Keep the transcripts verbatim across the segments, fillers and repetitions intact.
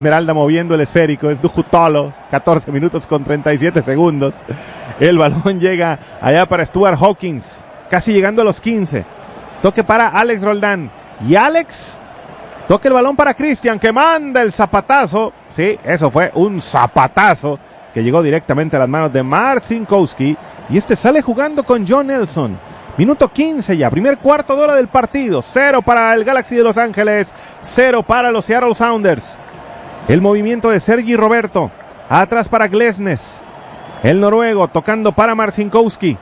Esmeralda moviendo el esférico, es Dujutolo, catorce minutos con treinta y siete segundos. El balón llega allá para Stuart Hawkins, casi llegando a los quince. Toque para Alex Roldán. Y Alex, toque el balón para Cristian, que manda el zapatazo. Sí, eso fue un zapatazo que llegó directamente a las manos de Marcinkowski. Y este sale jugando con John Nelson. Minuto quince ya, primer cuarto de hora del partido. Cero para el Galaxy de Los Ángeles, cero para los Seattle Sounders. El movimiento de Sergi Roberto, atrás para Glesnes, el noruego tocando para Marcinkowski.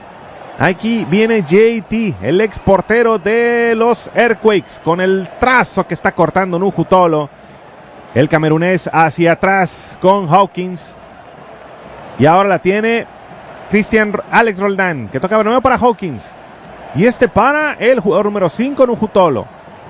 Aquí viene J T, el ex portero de los Earthquakes, con el trazo que está cortando Nujutolo. El camerunés hacia atrás con Hawkins. Y ahora la tiene Christian Alex Roldán, que toca de nuevo para Hawkins. Y este para el jugador número cinco, Nujutolo.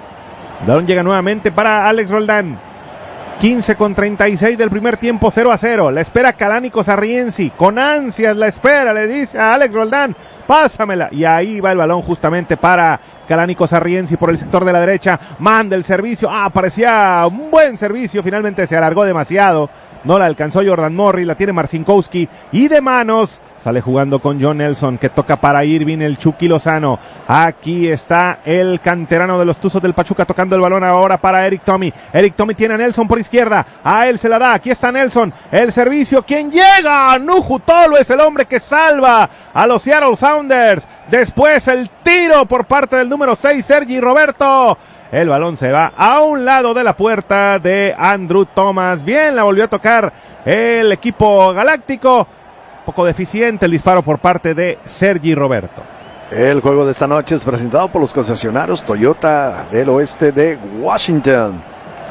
El balón llega nuevamente para Alex Roldán. quince con treinta y seis del primer tiempo, cero a cero. La espera Calánico Sarriensi. Con ansias la espera, le dice a Alex Roldán, pásamela. Y ahí va el balón justamente para Calánico Sarriensi por el sector de la derecha. Manda el servicio. Ah, parecía un buen servicio. Finalmente se alargó demasiado. No la alcanzó Jordan Morris, la tiene Marcinkowski. Y de manos sale jugando con John Nelson, que toca para Irving, el Chucky Lozano. Aquí está el canterano de los Tuzos del Pachuca tocando el balón ahora para Eric Tommy. Eric Tommy tiene a Nelson por izquierda. A él se la da. Aquí está Nelson. El servicio. ¿Quién llega? Nujutolo es el hombre que salva a los Seattle Sounders. Después el tiro por parte del número seis, Sergi Roberto. El balón se va a un lado de la puerta de Andrew Thomas. Bien, la volvió a tocar el equipo galáctico. Poco deficiente el disparo por parte de Sergi Roberto. El juego de esta noche es presentado por los concesionarios Toyota del oeste de Washington.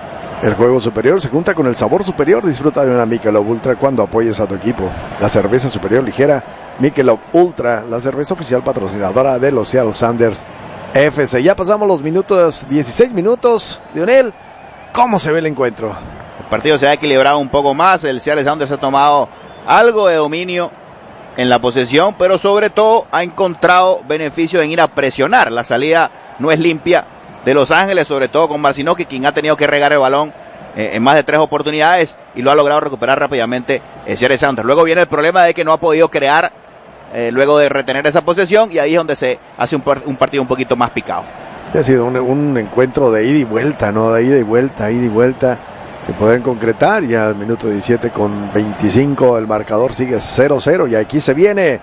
El juego superior se junta con el sabor superior. Disfruta de una Michelob Ultra cuando apoyes a tu equipo. La cerveza superior ligera Michelob Ultra, la cerveza oficial patrocinadora de los Seattle Sounders F C. Ya pasamos los minutos, dieciséis minutos. Lionel, ¿cómo se ve el encuentro? El partido se ha equilibrado un poco más. El Seattle Sounders ha tomado algo de dominio en la posesión, pero sobre todo ha encontrado beneficio en ir a presionar. La salida no es limpia de Los Ángeles, sobre todo con Marcinkowski, quien ha tenido que regar el balón eh, en más de tres oportunidades y lo ha logrado recuperar rápidamente el Seattle Sounders. Luego viene el problema de que no ha podido crear eh, luego de retener esa posesión, y ahí es donde se hace un, un partido un poquito más picado. Ha sido un, un encuentro de ida y vuelta, ¿no? De ida y vuelta, ida y vuelta. Se pueden concretar y al minuto diecisiete con veinticinco el marcador sigue cero cero y aquí se viene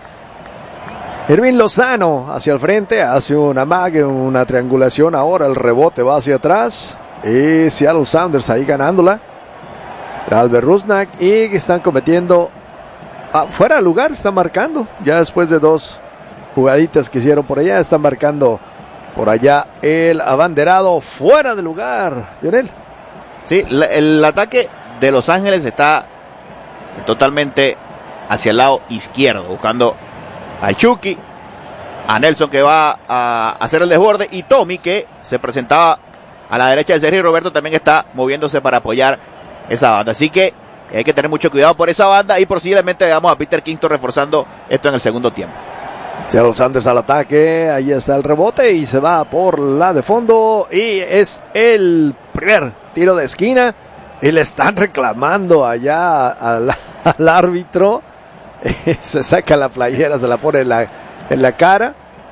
Irving Lozano hacia el frente, hace una amague, una triangulación, ahora el rebote va hacia atrás y Seattle Sounders ahí ganándola. Albert Rusnak, y están cometiendo ah, fuera de lugar, están marcando ya después de dos jugaditas que hicieron por allá, están marcando por allá el abanderado fuera de lugar. Lionel. Sí, el, el ataque de Los Ángeles está totalmente hacia el lado izquierdo, buscando a Chucky, a Nelson, que va a hacer el desborde, y Tommy, que se presentaba a la derecha de Sergi Roberto, también está moviéndose para apoyar esa banda. Así que hay que tener mucho cuidado por esa banda y posiblemente veamos a Peter Kingston reforzando esto en el segundo tiempo. Ya los Sanders al ataque, ahí está el rebote y se va por la de fondo y es el primer tiro de esquina y le están reclamando allá al, al árbitro. Se saca la playera, se la pone en la, en la cara.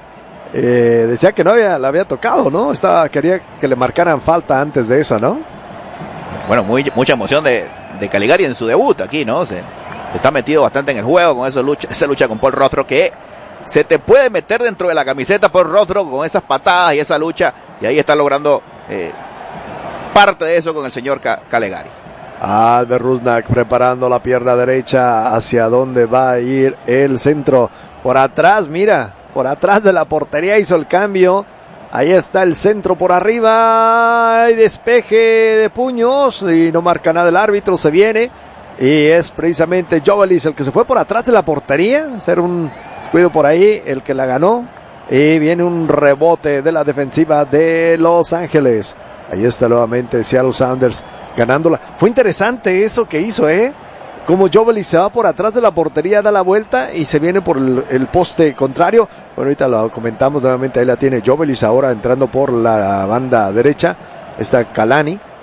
Eh, decía que no había, la había tocado, ¿no? Estaba, quería que le marcaran falta antes de esa, ¿no? Bueno, muy, mucha emoción de, de Caligari en su debut aquí, ¿no? Se, se está metido bastante en el juego con esa lucha, esa lucha con Paul Rothrock, que se te puede meter dentro de la camiseta Paul Rothrock con esas patadas y esa lucha, y ahí está logrando eh, parte de eso con el señor Ca- Caligari. Albert Rusnak preparando la pierna derecha, hacia dónde va a ir el centro, por atrás, mira, por atrás de la portería hizo el cambio, ahí está el centro por arriba, hay despeje de puños y no marca nada el árbitro, se viene y es precisamente Jovelis el que se fue por atrás de la portería, hacer un descuido por ahí, el que la ganó, y viene un rebote de la defensiva de Los Ángeles. Ahí está nuevamente Seattle Sounders ganándola. Fue interesante eso que hizo, ¿eh? Como Jovelis se va por atrás de la portería, da la vuelta y se viene por el, el poste contrario. Bueno, ahorita lo comentamos nuevamente, ahí la tiene Jovelis ahora entrando por la banda derecha. Está Kalani.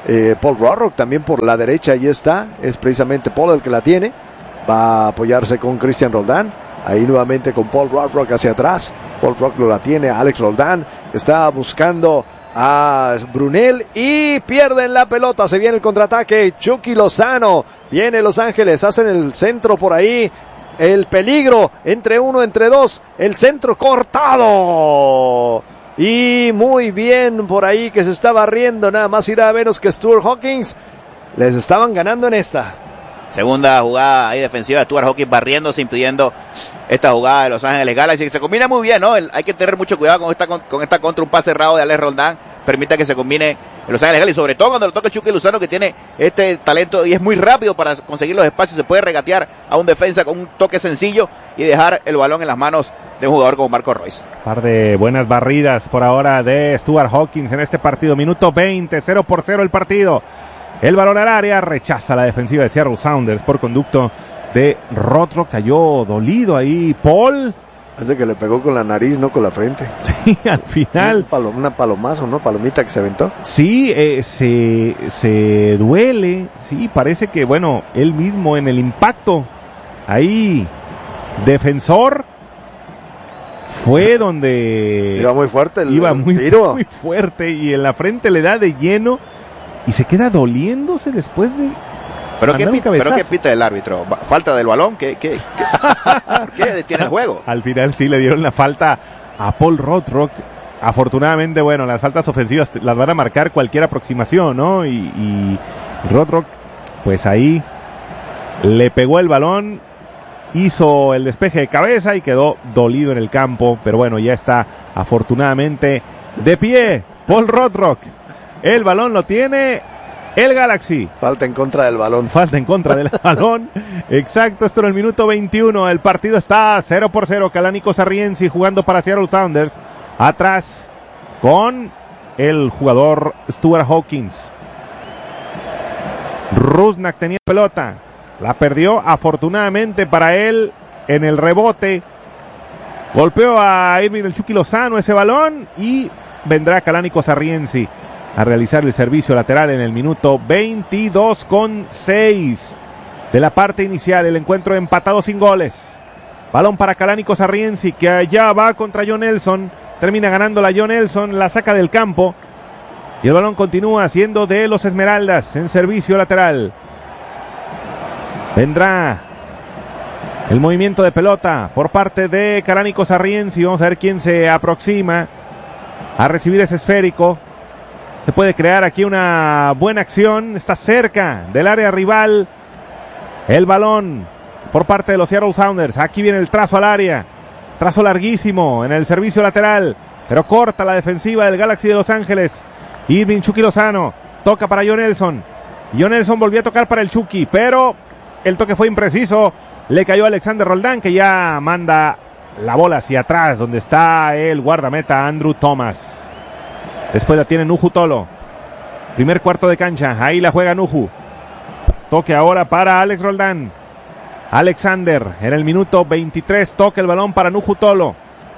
Eh, Paul Rodrock también por la derecha, ahí está, es precisamente Paul el que la tiene, va a apoyarse con Cristian Roldán, ahí nuevamente con Paul Rodrock hacia atrás, Paul Rodrock la tiene, Alex Roldán está buscando a Brunel y pierden la pelota, se viene el contraataque, Chucky Lozano, viene Los Ángeles, hacen el centro por ahí, el peligro, entre uno, entre dos, el centro cortado. Y muy bien por ahí que se estaba riendo, nada más irá a menos que Stuart Hawkins. Les estaban ganando en esta. Segunda jugada ahí defensiva de Stuart Hawkins barriéndose, impidiendo esta jugada de Los Ángeles Galaxy, que se combina muy bien, ¿no? El, hay que tener mucho cuidado con esta, con, con esta contra, un pase cerrado de Alex Roldán, permite que se combine Los Ángeles Galaxy, sobre todo cuando lo toca Chucky Lozano, que tiene este talento y es muy rápido para conseguir los espacios, se puede regatear a un defensa con un toque sencillo y dejar el balón en las manos de un jugador como Marco Royce. Par de buenas barridas por ahora de Stuart Hawkins en este partido, minuto veinte, cero por cero el partido. El balón al área, rechaza la defensiva de Seattle Sounders por conducto de Rodrock, cayó dolido ahí Paul. Hace que le pegó con la nariz, no con la frente. Sí, al final. Un palom, una palomazo, ¿no? Palomita que se aventó. Sí, eh, se, se duele, sí, parece que, bueno, él mismo en el impacto, ahí, defensor, fue donde... Iba muy fuerte el, iba el muy, tiro. muy fuerte y en la frente le da de lleno y se queda doliéndose después de... ¿Pero qué, pita, ¿Pero qué pita el árbitro? ¿Falta del balón? ¿Qué, qué, qué, ¿Por qué detiene el juego? Al final sí le dieron la falta a Paul Rodrock. Afortunadamente, bueno, las faltas ofensivas las van a marcar cualquier aproximación, ¿no? Y, y Rodrock, pues ahí le pegó el balón, hizo el despeje de cabeza y quedó dolido en el campo. Pero bueno, ya está afortunadamente de pie Paul Rodrock. El balón lo tiene el Galaxy. Falta en contra del balón. Falta en contra del balón. Exacto, esto en el minuto veintiuno. El partido está cero por cero. Kalani Sarriensi jugando para Seattle Sounders. Atrás con el jugador Stuart Hawkins. Rusnak tenía pelota. La perdió afortunadamente para él en el rebote. Golpeó a Irving el Chucky Lozano ese balón y vendrá Kalani Sarriensi a realizar el servicio lateral en el minuto veintidós con seis de la parte inicial. El encuentro empatado sin goles. Balón para Kalani Sarriensi, que allá va contra John Nelson. Termina ganando la John Nelson, la saca del campo. Y el balón continúa siendo de los Esmeraldas en servicio lateral. Vendrá el movimiento de pelota por parte de Kalani Sarriensi. Vamos a ver quién se aproxima a recibir ese esférico. Se puede crear aquí una buena acción. Está cerca del área rival. El balón por parte de los Seattle Sounders. Aquí viene el trazo al área. Trazo larguísimo en el servicio lateral. Pero corta la defensiva del Galaxy de Los Ángeles. Irving Chucky Lozano. Toca para John Nelson. John Nelson volvió a tocar para el Chucky. Pero el toque fue impreciso. Le cayó a Alexander Roldán, que ya manda la bola hacia atrás, donde está el guardameta Andrew Thomas. Después la tiene Nuhu Tolo. Primer cuarto de cancha. Ahí la juega Nuhu. Toque ahora para Alex Roldán. Alexander en el minuto veintitrés. Toca el balón para Nuhu Tolo.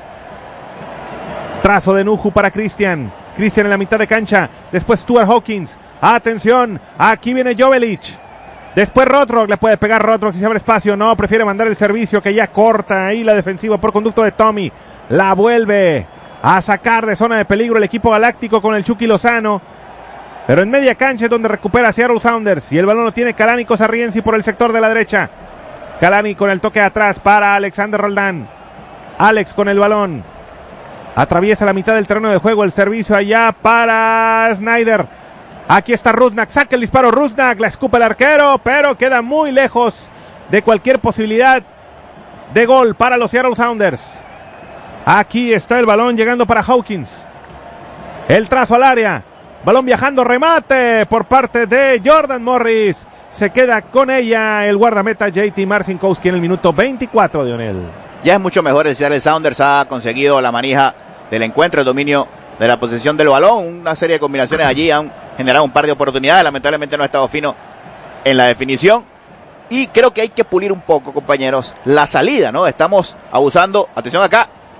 Trazo de Nuhu para Cristian. Cristian en la mitad de cancha. Después Stuart Hawkins. Atención. Aquí viene Jovelic. Después Rodrock. Le puede pegar Rodrock si se abre espacio. No, prefiere mandar el servicio, que ya corta ahí la defensiva por conducto de Tommy. La vuelve a sacar de zona de peligro el equipo galáctico con el Chucky Lozano. Pero en media cancha es donde recupera Seattle Sounders. Y el balón lo tiene Kalani Sarriensi por el sector de la derecha. Kalani con el toque atrás para Alexander Roldán. Alex con el balón. Atraviesa la mitad del terreno de juego. El servicio allá para Snyder. Aquí está Rusnak. Saca el disparo Rusnak. La escupa el arquero. Pero queda muy lejos de cualquier posibilidad de gol para los Seattle Sounders. Aquí está el balón llegando para Hawkins. El trazo al área. Balón viajando, remate por parte de Jordan Morris. Se queda con ella el guardameta J T Marcinkowski en el minuto veinticuatro de Onel. Ya es mucho mejor el Seattle Sounders. Ha conseguido la manija del encuentro, el dominio de la posesión del balón. Una serie de combinaciones allí han generado un par de oportunidades. Lamentablemente no ha estado fino en la definición. Y creo que hay que pulir un poco, compañeros, la salida, ¿no? Estamos abusando. Atención acá.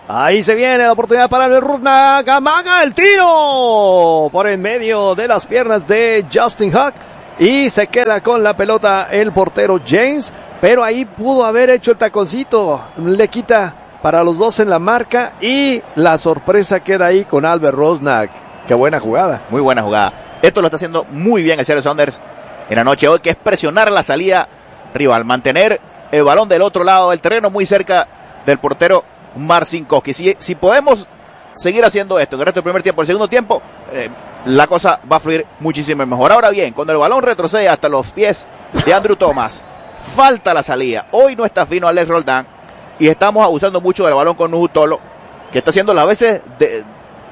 Ahí se viene la oportunidad para el Rusnak. Amaga el tiro por en medio de las piernas de Justin Haak. Y se queda con la pelota el portero James. Pero ahí pudo haber hecho el taconcito. Le quita para los dos en la marca. Y la sorpresa queda ahí con Albert Rusnak. Qué buena jugada. Muy buena jugada. Esto lo está haciendo muy bien el Seattle Sounders en la noche de hoy, que es presionar la salida rival. Mantener el balón del otro lado del terreno, muy cerca del portero Marcinkowski. Si, si podemos seguir haciendo esto en el resto del primer tiempo, el segundo tiempo, eh, la cosa va a fluir muchísimo mejor. Ahora bien, cuando el balón retrocede hasta los pies de Andrew Thomas, falta la salida. Hoy no está fino Alex Roldán y estamos abusando mucho del balón con Nuhu Tolo, que está haciendo las veces de,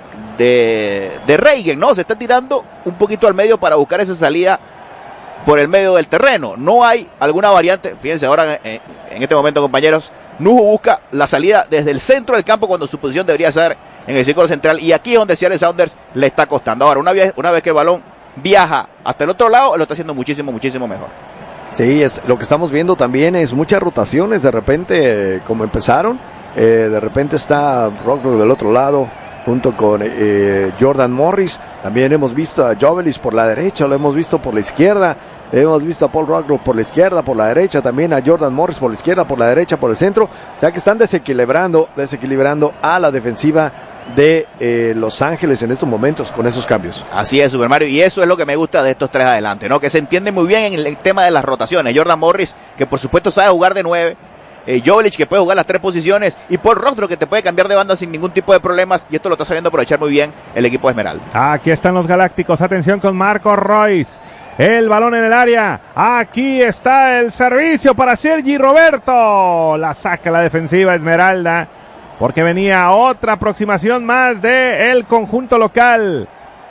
de, de Reagan, ¿no? Se está tirando un poquito al medio para buscar esa salida por el medio del terreno. No hay alguna variante. Fíjense ahora en, en este momento, compañeros, Nuhu busca la salida desde el centro del campo cuando su posición debería ser en el círculo central, y aquí es donde Seattle Sounders le está costando. Ahora, una vez, una vez que el balón viaja hasta el otro lado, lo está haciendo muchísimo, muchísimo mejor. Sí, es, lo que estamos viendo también es muchas rotaciones. De repente, eh, como empezaron, eh, de repente está Rockrock del otro lado junto con eh, Jordan Morris. También hemos visto a Jovelis por la derecha, lo hemos visto por la izquierda, hemos visto a Paul Rockrock por la izquierda, por la derecha, también a Jordan Morris por la izquierda, por la derecha, por el centro. O sea que están desequilibrando, desequilibrando a la defensiva de eh, Los Ángeles en estos momentos con esos cambios. Así es, Super Mario, y eso es lo que me gusta de estos tres adelante, ¿no? Que se entiende muy bien en el tema de las rotaciones. Jordan Morris, que por supuesto sabe jugar de nueve, eh, Jovelich, que puede jugar las tres posiciones, y Paul Rockrock, que te puede cambiar de banda sin ningún tipo de problemas, y esto lo está sabiendo aprovechar muy bien el equipo de Esmeralda. Aquí están los Galácticos, atención con Marco Royce, el balón en el área, aquí está el servicio para Sergi Roberto, la saca la defensiva Esmeralda, porque venía otra aproximación más del conjunto local.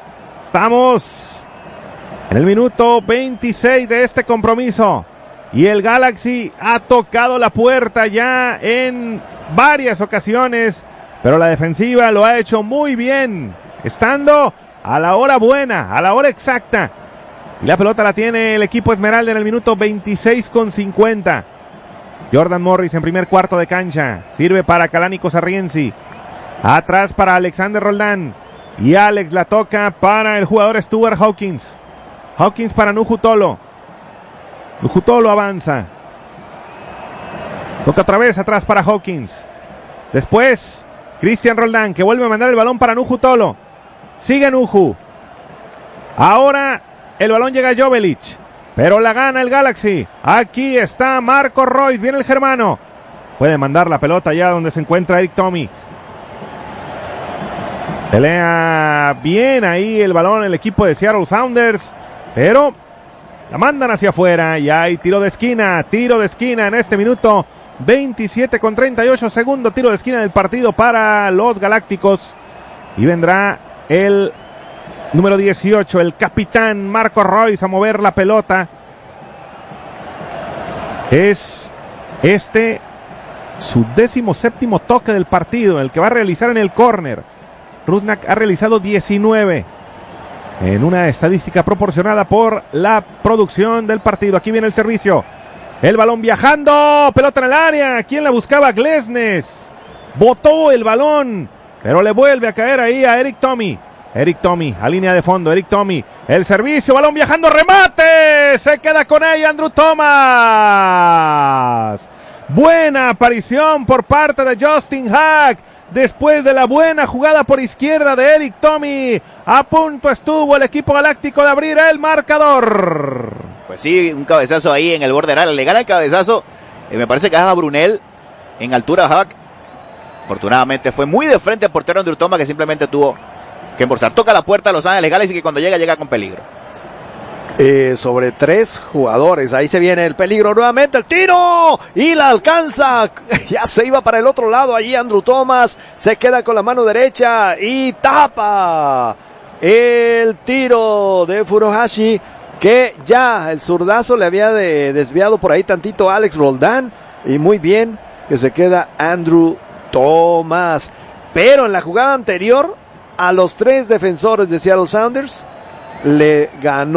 Estamos en el minuto veintiséis de este compromiso y el Galaxy ha tocado la puerta ya en varias ocasiones, pero la defensiva lo ha hecho muy bien, estando a la hora buena, a la hora exacta. Y la pelota la tiene el equipo Esmeralda en el minuto veintiséis con cincuenta. Jordan Morris en primer cuarto de cancha. Sirve para Kalani Sarrienzi. Atrás para Alexander Roldán. Y Alex la toca para el jugador Stuart Hawkins. Hawkins para Nuhu Tolo. Nuhu Tolo avanza. Toca otra vez atrás para Hawkins. Después, Christian Roldán, que vuelve a mandar el balón para Nuhu Tolo. Sigue Nuhu. Ahora el balón llega a Jovelich, pero la gana el Galaxy. Aquí está Marco Royce, viene el germano. Puede mandar la pelota allá donde se encuentra Eric Tommy. Pelea bien ahí el balón el equipo de Seattle Sounders, pero la mandan hacia afuera y hay tiro de esquina, tiro de esquina en este minuto veintisiete con treinta y ocho, segundo tiro de esquina del partido para los Galácticos. Y vendrá el número dieciocho, el capitán Marco Royce, a mover la pelota. Es este su décimo séptimo toque del partido, el que va a realizar en el córner. Rusnak ha realizado diecinueve en una estadística proporcionada por la producción del partido. Aquí viene el servicio, el balón viajando, pelota en el área. ¿Quién la buscaba? Glesnes botó el balón, pero le vuelve a caer ahí a Eric Tommy. Eric Tommy, a línea de fondo, Eric Tommy, el servicio, balón viajando, remate, se queda con ella Andrew Thomas. Buena aparición por parte de Justin Haak, después de la buena jugada por izquierda de Eric Tommy. A punto estuvo el equipo galáctico de abrir el marcador. Pues sí, un cabezazo ahí en el borde del área, le gana el cabezazo, eh, me parece que es a Brunel, en altura Haak. Afortunadamente fue muy de frente al portero Andrew Thomas, que simplemente tuvo que embolsar. Toca la puerta a Los Ángeles Galaxy, que cuando llega, llega con peligro. Eh, sobre tres jugadores, ahí se viene el peligro nuevamente, el tiro, y la alcanza, ya se iba para el otro lado, allí Andrew Thomas, se queda con la mano derecha, y tapa el tiro de Furuhashi, que ya el zurdazo le había de, desviado por ahí tantito a Alex Roldán, y muy bien, que se queda Andrew Thomas, pero en la jugada anterior, a los tres defensores de Seattle Sounders le ganó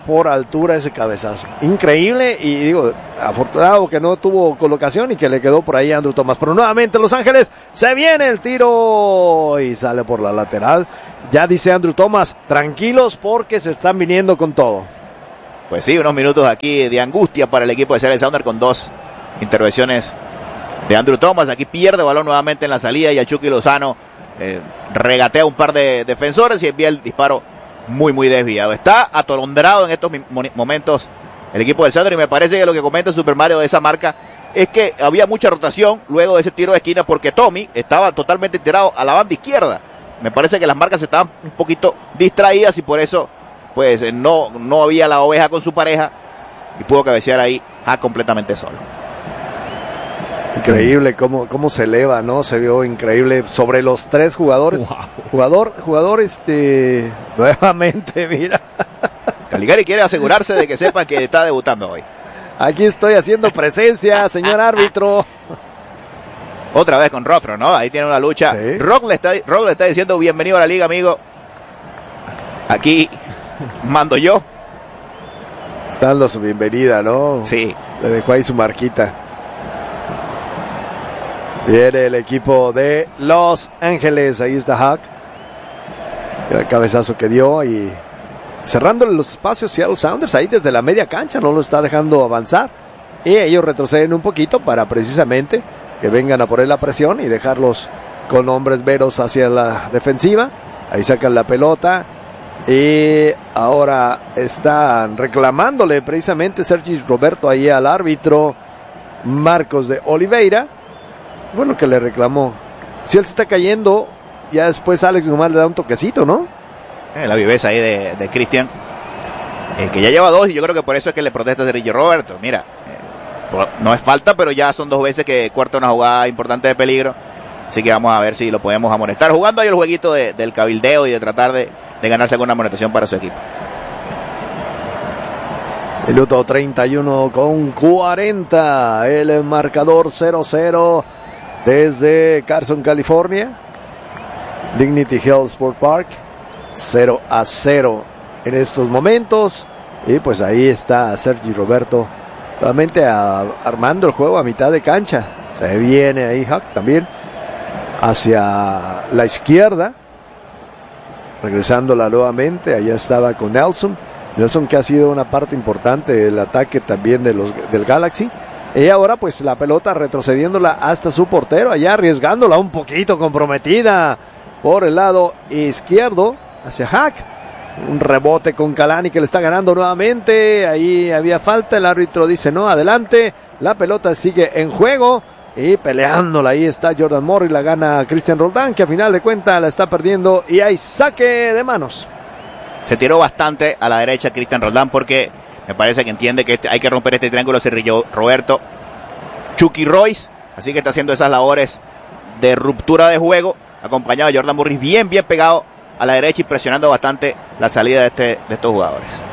por altura ese cabezazo. Increíble, y digo, afortunado que no tuvo colocación y que le quedó por ahí a Andrew Thomas. Pero nuevamente Los Ángeles, se viene el tiro y sale por la lateral. Ya dice Andrew Thomas, tranquilos porque se están viniendo con todo. Pues sí, unos minutos aquí de angustia para el equipo de Seattle Sounders con dos intervenciones de Andrew Thomas. Aquí pierde balón nuevamente en la salida y el Chucky Lozano eh, regatea un par de defensores y envía el disparo muy muy desviado. Está atolondrado en estos momentos el equipo del Sounders, y me parece que lo que comenta Super Mario de esa marca es que había mucha rotación luego de ese tiro de esquina, porque Tommy estaba totalmente tirado a la banda izquierda. Me parece que las marcas estaban un poquito distraídas y por eso pues no, no había la oveja con su pareja y pudo cabecear ahí a completamente solo. Increíble cómo, cómo se eleva, ¿no? Se vio increíble sobre los tres jugadores. Wow. Jugador, jugador, este, nuevamente, mira. Caligari quiere asegurarse de que sepan que está debutando hoy. Aquí estoy haciendo presencia, señor árbitro. Otra vez con Rothro, ¿no? Ahí tiene una lucha. ¿Sí? Rock le está, Rock le está diciendo bienvenido a la liga, amigo. Aquí mando yo. Está dando su bienvenida, ¿no? Sí. Le dejó ahí su marquita. Viene el equipo de Los Ángeles. Ahí está Hawk. El cabezazo que dio y cerrándole los espacios Seattle Sounders ahí desde la media cancha. No lo está dejando avanzar. Y ellos retroceden un poquito para precisamente que vengan a poner la presión y dejarlos con hombres veros hacia la defensiva. Ahí sacan la pelota. Y ahora están reclamándole precisamente Sergi Roberto ahí al árbitro Marcos de Oliveira. Bueno, que le reclamó. Si él se está cayendo, ya después Alex nomás le da un toquecito, ¿no? Eh, la viveza ahí de, de Cristian, eh, que ya lleva dos, y yo creo que por eso es que le protesta a Sergio Roberto. Mira, eh, no es falta, pero ya son dos veces que corta una jugada importante de peligro. Así que vamos a ver si lo podemos amonestar. Jugando ahí el jueguito de, del cabildeo y de tratar de, de ganarse alguna amonestación para su equipo. Minuto treinta y uno con cuarenta. El marcador cero cero. Desde Carson, California, Dignity Health Sport Park, cero a cero en estos momentos. Y pues ahí está Sergi Roberto nuevamente a, armando el juego a mitad de cancha. Se viene ahí Huck también hacia la izquierda, regresándola nuevamente. Allá estaba con Nelson. Nelson, que ha sido una parte importante del ataque también de los, del Galaxy. Y ahora pues la pelota retrocediéndola hasta su portero, allá arriesgándola un poquito comprometida por el lado izquierdo hacia Hack. Un rebote con Kalani que le está ganando nuevamente. Ahí había falta, el árbitro dice no, adelante. La pelota sigue en juego y peleándola. Ahí está Jordan Morris, la gana Cristian Roldán, que a final de cuentas la está perdiendo y hay saque de manos. Se tiró bastante a la derecha Cristian Roldán porque me parece que entiende que este, hay que romper este triángulo Sergio Roberto, Chucky Royce, así que está haciendo esas labores de ruptura de juego, acompañado de Jordan Morris bien, bien pegado a la derecha y presionando bastante la salida de, este, de estos jugadores.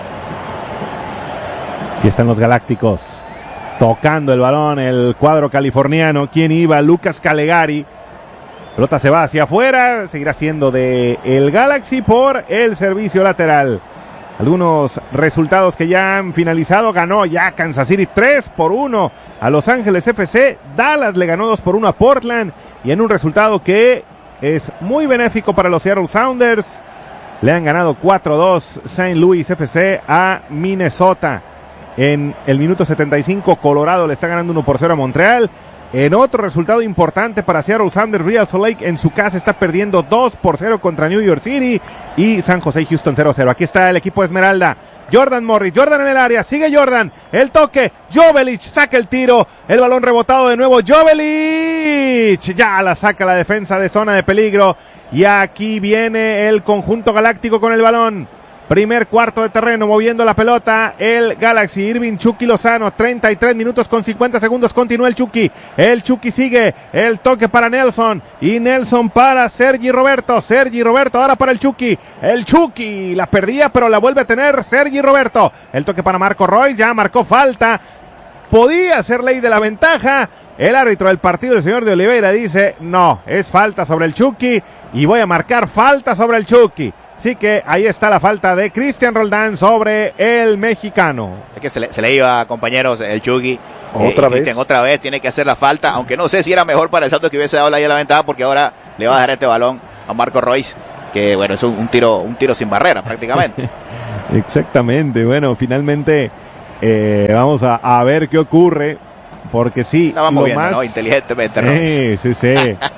Aquí están los Galácticos, tocando el balón, el cuadro californiano. ¿Quién iba? Lucas Calegari. Pelota se va hacia afuera, seguirá siendo de el Galaxy por el servicio lateral. Algunos resultados que ya han finalizado. Ganó ya Kansas City tres por uno a Los Ángeles F C. Dallas le ganó dos por uno a Portland. Y en un resultado que es muy benéfico para los Seattle Sounders, le han ganado cuatro dos Saint Louis F C a Minnesota. En el minuto setenta y cinco, Colorado le está ganando uno por cero a Montreal. En otro resultado importante para Seattle Sounders, Real Salt Lake en su casa está perdiendo dos por cero contra New York City. Y San Jose y Houston cero cero. Aquí está el equipo de Esmeralda. Jordan Morris, Jordan en el área, sigue Jordan, el toque, Joveljic saca el tiro, el balón rebotado de nuevo, Joveljic, ya la saca la defensa de zona de peligro. Y aquí viene el conjunto galáctico con el balón. Primer cuarto de terreno, moviendo la pelota, el Galaxy, Irving Chucky Lozano, treinta y tres minutos con cincuenta segundos, continúa el Chucky, el Chucky sigue, el toque para Nelson, y Nelson para Sergi Roberto, Sergi Roberto ahora para el Chucky, el Chucky, la perdía pero la vuelve a tener Sergi Roberto, el toque para Marco Roy, ya marcó falta, podía ser ley de la ventaja, el árbitro del partido, el señor de Oliveira, dice, no, es falta sobre el Chucky, y voy a marcar falta sobre el Chucky. Así que ahí está la falta de Cristian Roldán sobre el mexicano. Es que se le, se le iba, compañeros, el Chucky. Otra eh, vez. Cristian otra vez tiene que hacer la falta, aunque no sé si era mejor para el Santos que hubiese dado la, la ventaja, porque ahora le va a dejar este balón a Marco Royce, que bueno, es un, un tiro un tiro sin barrera prácticamente. Exactamente, bueno, finalmente eh, vamos a, a ver qué ocurre, porque sí, la vamos lo viendo, más, ¿no? Inteligentemente, sí, sí, sí.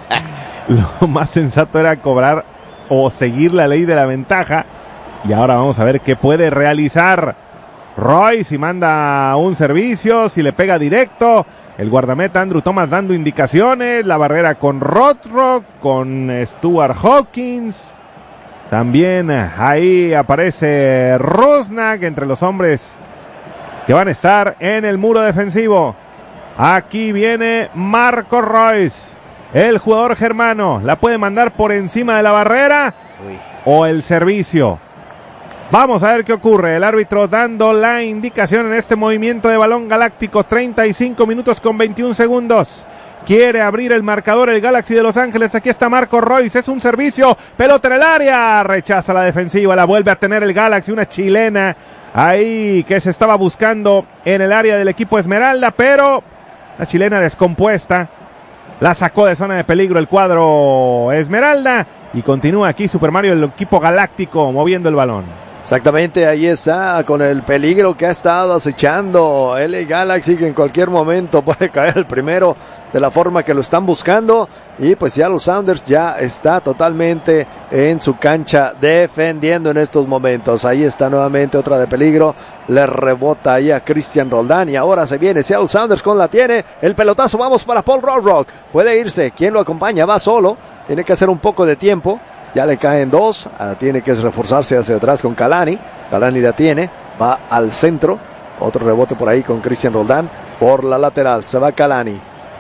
Lo más sensato era cobrar o seguir la ley de la ventaja, y ahora vamos a ver qué puede realizar Royce, si manda un servicio, si le pega directo. El guardameta Andrew Thomas dando indicaciones, la barrera con Rothrock, con Stuart Hawkins. También ahí aparece Rusnak entre los hombres que van a estar en el muro defensivo. Aquí viene Marco Royce, el jugador germano. La puede mandar por encima de la barrera. Uy. O el servicio. Vamos a ver qué ocurre. El árbitro dando la indicación en este movimiento de balón galáctico. treinta y cinco minutos con veintiún segundos. Quiere abrir el marcador el Galaxy de Los Ángeles. Aquí está Marco Royce. Es un servicio. Pelota en el área. Rechaza la defensiva. La vuelve a tener el Galaxy. Una chilena ahí que se estaba buscando en el área del equipo Esmeralda. Pero la chilena descompuesta. La sacó de zona de peligro el cuadro Esmeralda. Y continúa aquí Super Mario, el equipo galáctico, moviendo el balón. Exactamente, ahí está, con el peligro que ha estado acechando L A Galaxy, que en cualquier momento puede caer el primero de la forma que lo están buscando. Y pues ya los Sounders ya está totalmente en su cancha defendiendo en estos momentos. Ahí está nuevamente otra de peligro, le rebota ahí a Cristian Roldán y ahora se viene Seattle Sounders con la tiene, el pelotazo, vamos para Paul Rothrock, puede irse, ¿quién lo acompaña? Va solo, tiene que hacer un poco de tiempo. Ya le caen dos, ah, tiene que reforzarse hacia atrás con Kalani. Kalani la tiene, va al centro. Otro rebote por ahí con Cristian Roldán. Por la lateral, se va Kalani.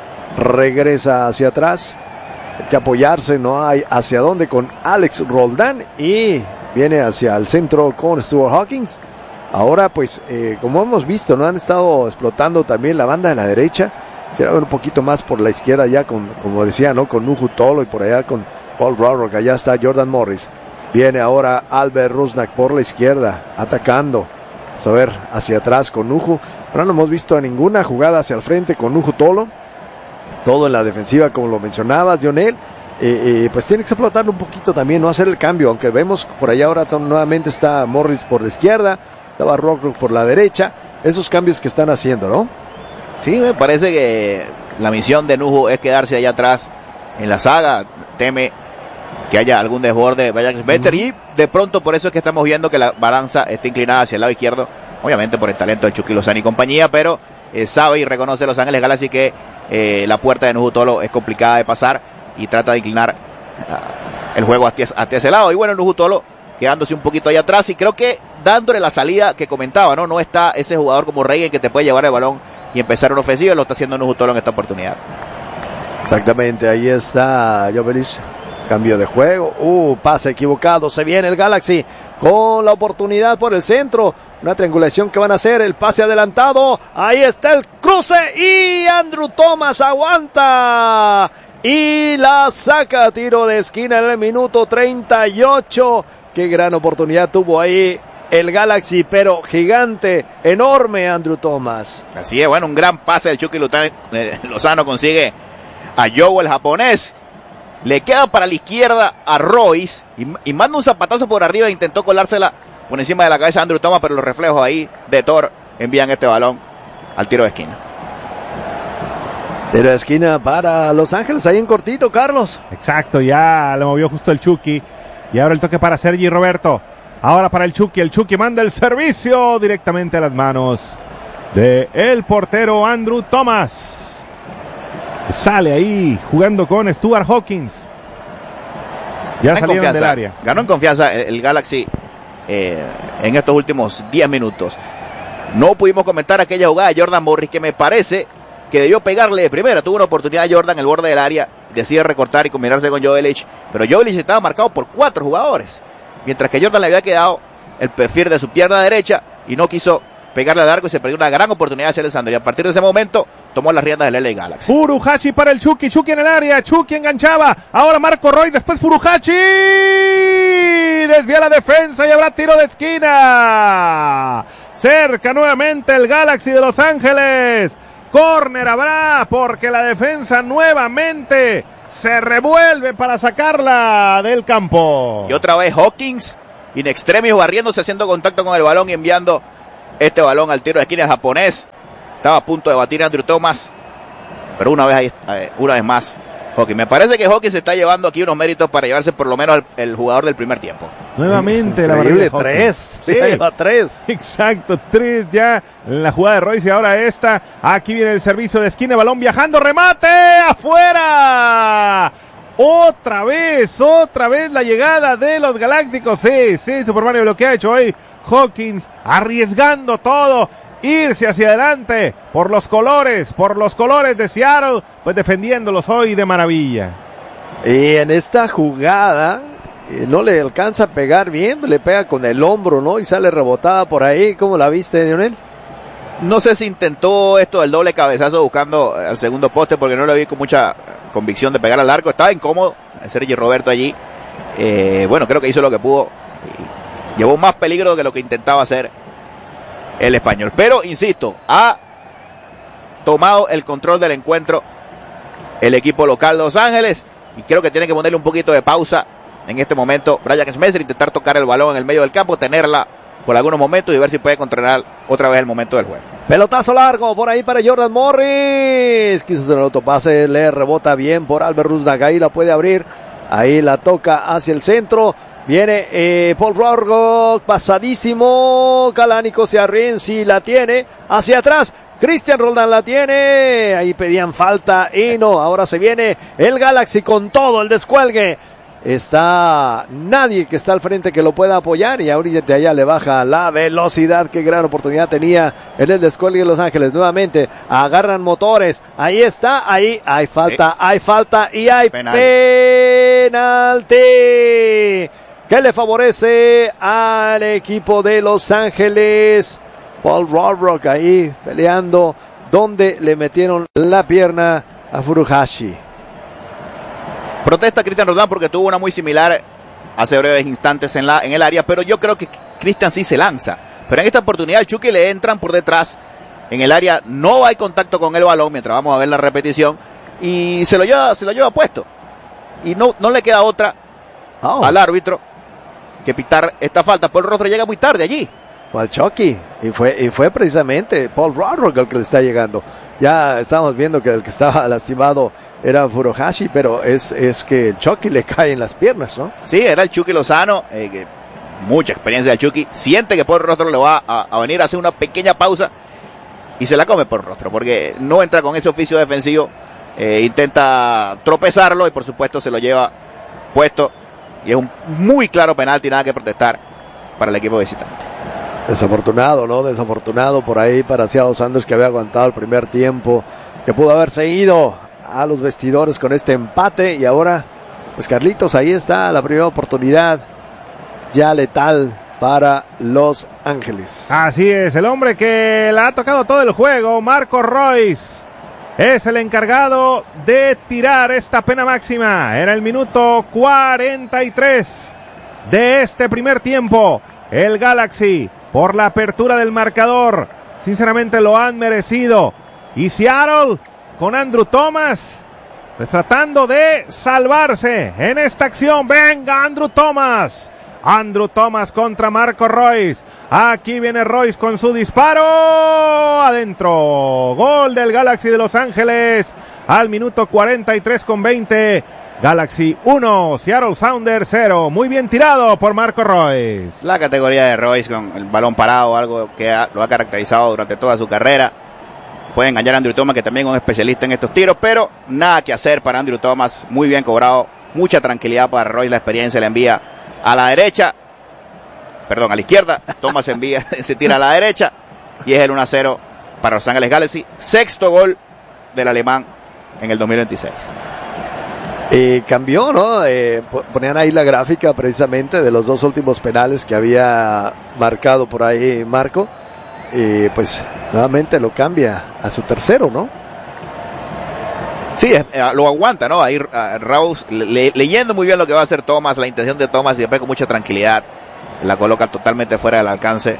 Regresa hacia atrás. Hay que apoyarse, no hay hacia dónde con Alex Roldán. Y viene hacia el centro con Stuart Hawkins. Ahora pues, eh, como hemos visto, no han estado explotando también la banda de la derecha. Quisiera ver un poquito más por la izquierda ya, con, como decía, ¿no? Con Nuhu Tolo y por allá con Paul Rothrock. Allá está Jordan Morris. Viene ahora Albert Rusnak por la izquierda, atacando. Vamos a ver hacia atrás con Nuhu. Ahora no hemos visto ninguna jugada hacia el frente con Nuhu Tolo. Todo en la defensiva, como lo mencionabas, Lionel. Eh, eh, pues tiene que explotarlo un poquito también, no hacer el cambio. Aunque vemos por allá ahora nuevamente está Morris por la izquierda, estaba Rothrock por la derecha. Esos cambios que están haciendo, ¿no? Sí, me parece que la misión de Nuhu es quedarse allá atrás en la saga. Teme que haya algún desborde de Ajax Better, uh-huh. Y de pronto por eso es que estamos viendo que la balanza está inclinada hacia el lado izquierdo, obviamente por el talento del Chucky Lozano y compañía, pero eh, sabe y reconoce Los Ángeles Galaxy que eh, la puerta de Nuhu Tolo es complicada de pasar y trata de inclinar uh, el juego hacia, hacia ese lado. Y bueno, Nuhu Tolo quedándose un poquito allá atrás y creo que dándole la salida que comentaba, ¿no? No está ese jugador como Reagan que te puede llevar el balón y empezar una ofensiva, lo está haciendo Nuhu Tolo en esta oportunidad. Exactamente, ahí está Jovelis. Cambio de juego, uh, pase equivocado, se viene el Galaxy con la oportunidad por el centro, una triangulación que van a hacer, el pase adelantado, ahí está el cruce y Andrew Thomas aguanta y la saca, tiro de esquina en el minuto treinta y ocho, qué gran oportunidad tuvo ahí el Galaxy, pero gigante, enorme Andrew Thomas. Así es, bueno, un gran pase del Chucky Lozano, consigue a Joe el japonés. Le queda para la izquierda a Royce y, y manda un zapatazo por arriba e intentó colársela por encima de la cabeza de Andrew Thomas, pero los reflejos ahí de Thor envían este balón al tiro de esquina. Tiro de esquina para Los Ángeles, ahí en cortito, Carlos. Exacto, ya le movió justo el Chucky. Y ahora el toque para Sergi Roberto. Ahora para el Chucky, el Chucky manda el servicio directamente a las manos de el portero Andrew Thomas. Sale ahí jugando con Stuart Hawkins. Ya salieron del área. Ganó en confianza el, el Galaxy eh, en estos últimos diez minutos. No pudimos comentar aquella jugada de Jordan Morris que me parece que debió pegarle de primera. Tuvo una oportunidad Jordan en el borde del área, decide recortar y combinarse con Jovelich, pero Jovelich estaba marcado por cuatro jugadores, mientras que Jordan le había quedado el perfil de su pierna derecha y no quiso pegarle al arco y se perdió una gran oportunidad de hacer el Sandro. Y a partir de ese momento tomó las riendas del L A Galaxy. Furuhashi para el Chucky, Chucky en el área, Chucky enganchaba, ahora Marco Roy, después Furuhashi, desvía la defensa y habrá tiro de esquina. Cerca nuevamente el Galaxy de Los Ángeles. Córner habrá porque la defensa nuevamente se revuelve para sacarla del campo. Y otra vez Hawkins, in extremis, barriéndose, haciendo contacto con el balón y enviando este balón al tiro de esquina japonés. Estaba a punto de batir a Andrew Thomas, pero una vez, ahí, una vez más Hawkins. Me parece que Hawkins se está llevando aquí unos méritos para llevarse por lo menos el, el jugador del primer tiempo. Nuevamente la increíble, barrida tres. Sí, lleva tres. Exacto, tres ya en la jugada de Royce y ahora esta. Aquí viene el servicio de esquina, balón viajando, remate, afuera. Otra vez, otra vez la llegada de los Galácticos. Sí, sí, Super Mario, lo que ha hecho hoy Hawkins, arriesgando todo. Irse hacia adelante por los colores, por los colores de Seattle, pues defendiéndolos hoy de maravilla. Y en esta jugada eh, no le alcanza a pegar bien, le pega con el hombro, ¿no? Y sale rebotada por ahí. ¿Cómo la viste, Lionel? No sé si intentó esto del doble cabezazo buscando al segundo poste, porque no lo vi con mucha convicción de pegar al arco. Estaba incómodo Sergi Roberto allí. Eh, bueno, creo que hizo lo que pudo. Llevó más peligro que lo que intentaba hacer el español. Pero, insisto, ha tomado el control del encuentro el equipo local de Los Ángeles y creo que tiene que ponerle un poquito de pausa en este momento Brian Schmetzer, intentar tocar el balón en el medio del campo, tenerla por algunos momentos y ver si puede controlar otra vez el momento del juego. Pelotazo largo por ahí para Jordan Morris. Quiso hacer el autopase, le rebota bien por Albert Rusnak. Ahí la puede abrir. Ahí la toca hacia el centro. Viene eh, Paul Rohrgog, pasadísimo. Calánico se Rienzi la tiene. Hacia atrás. Cristian Roldán la tiene. Ahí pedían falta y no. Ahora se viene el Galaxy con todo el descuelgue. Está nadie que está al frente que lo pueda apoyar y ahorita de allá le baja la velocidad. Qué gran oportunidad tenía en el descuelgue de Los Ángeles. Nuevamente agarran motores. Ahí está, ahí hay falta, eh. hay falta y hay penal. penalti que le favorece al equipo de Los Ángeles. Paul Rohrgog ahí peleando donde le metieron la pierna a Furuhashi. Protesta Cristian Roldán porque tuvo una muy similar hace breves instantes en, la, en el área, pero yo creo que Cristian sí se lanza. Pero en esta oportunidad el Chucky le entran por detrás en el área, no hay contacto con el balón mientras vamos a ver la repetición y se lo lleva, se lo lleva puesto. Y no, no le queda otra oh. al árbitro que pitar esta falta. Paul Rohrgog llega muy tarde allí. Al Chucky, y fue, y fue precisamente Paul Rohrgog el que le está llegando. Ya estamos viendo que el que estaba lastimado era Furuhashi, pero es, es que el Chucky le cae en las piernas, ¿no? Sí, era el Chucky Lozano, eh, que mucha experiencia del Chucky, siente que Paul Rohrgog le va a, a venir a hacer una pequeña pausa y se la come por rostro, porque no entra con ese oficio defensivo, eh, intenta tropezarlo y por supuesto se lo lleva puesto y es un muy claro penalti, nada que protestar para el equipo visitante. Desafortunado, ¿no? Desafortunado por ahí para Seattle Sounders, que había aguantado el primer tiempo, que pudo haber seguido a los vestidores con este empate. Y ahora, pues Carlitos, ahí está la primera oportunidad ya letal para Los Ángeles. Así es, el hombre que la ha tocado todo el juego, Marco Royce, es el encargado de tirar esta pena máxima. Era el minuto cuarenta y tres de este primer tiempo. El Galaxy, por la apertura del marcador, sinceramente lo han merecido. Y Seattle, con Andrew Thomas, pues tratando de salvarse en esta acción. Venga Andrew Thomas. Andrew Thomas contra Marco Royce. Aquí viene Royce con su disparo. Adentro. Gol del Galaxy de Los Ángeles al minuto cuarenta y tres con veinte. Galaxy uno, Seattle Sounders cero. Muy bien tirado por Marco Royce. La categoría de Royce con el balón parado, algo que ha, lo ha caracterizado durante toda su carrera. Puede engañar a Andrew Thomas, que también es un especialista en estos tiros, pero nada que hacer para Andrew Thomas. Muy bien cobrado, mucha tranquilidad para Royce. La experiencia le envía a la derecha, perdón, a la izquierda. Thomas envía, se tira a la derecha y es el uno a cero para Los Ángeles Galaxy. Sexto gol del alemán en el dos mil veintiséis. Eh, cambió, ¿no? Eh, ponían ahí la gráfica precisamente de los dos últimos penales que había marcado por ahí Marco. Eh, pues nuevamente lo cambia a su tercero, ¿no? Sí, eh, lo aguanta, ¿no? Ahí uh, Raúl le, leyendo muy bien lo que va a hacer Thomas, la intención de Thomas, y después con mucha tranquilidad la coloca totalmente fuera del alcance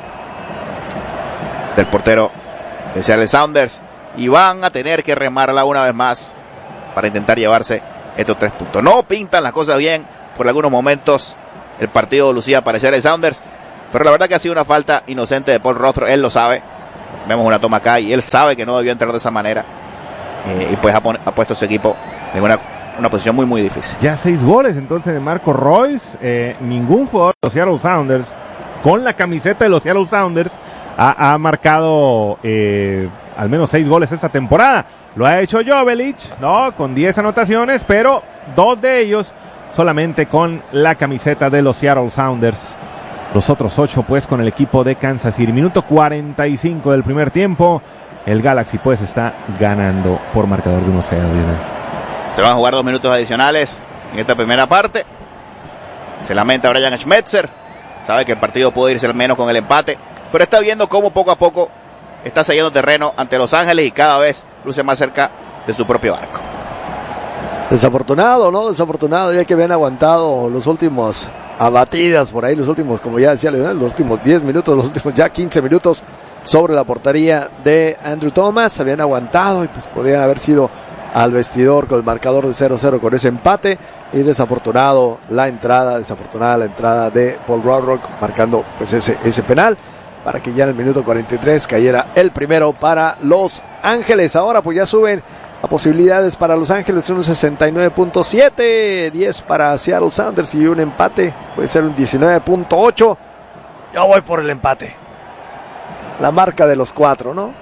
del portero de Seattle Sounders, y van a tener que remarla una vez más para intentar llevarse estos tres puntos. No pintan las cosas bien por algunos momentos el partido lucía para Seattle Sounders, pero la verdad que ha sido una falta inocente de Paul Rothrock. Él lo sabe, vemos una toma acá y él sabe que no debió entrar de esa manera. Eh, y pues ha, pon- ha puesto a su equipo en una, una posición muy muy difícil. Ya seis goles entonces de Marco Royce. Eh, ningún jugador de los Seattle Sounders con la camiseta de los Seattle Sounders ha, ha marcado eh, al menos seis goles esta temporada. Lo ha hecho Joveljic, ¿no? Con diez anotaciones, pero dos de ellos solamente con la camiseta de los Seattle Sounders. Los otros ocho pues con el equipo de Kansas City. Minuto cuarenta y cinco del primer tiempo. El Galaxy pues está ganando por marcador de uno cero. Se van a jugar dos minutos adicionales en esta primera parte. Se lamenta Brian Schmetzer. Sabe que el partido puede irse al menos con el empate, pero está viendo cómo poco a poco está cediendo terreno ante Los Ángeles y cada vez luce más cerca de su propio arco. Desafortunado, ¿no? Desafortunado, ya que habían aguantado los últimos abatidas por ahí, los últimos, como ya decía Leonel, los últimos diez minutos, los últimos ya quince minutos sobre la portería de Andrew Thomas. Habían aguantado y pues podían haber sido al vestidor con el marcador de cero cero con ese empate, y desafortunado la entrada, desafortunada la entrada de Paul Rothrock marcando pues ese, ese penal para que ya en el minuto cuarenta y tres cayera el primero para Los Ángeles. Ahora pues ya suben a posibilidades para Los Ángeles, un sesenta y nueve punto siete, diez para Seattle Sounders y un empate puede ser un diecinueve punto ocho. Yo voy por el empate, la marca de los cuatro, ¿no?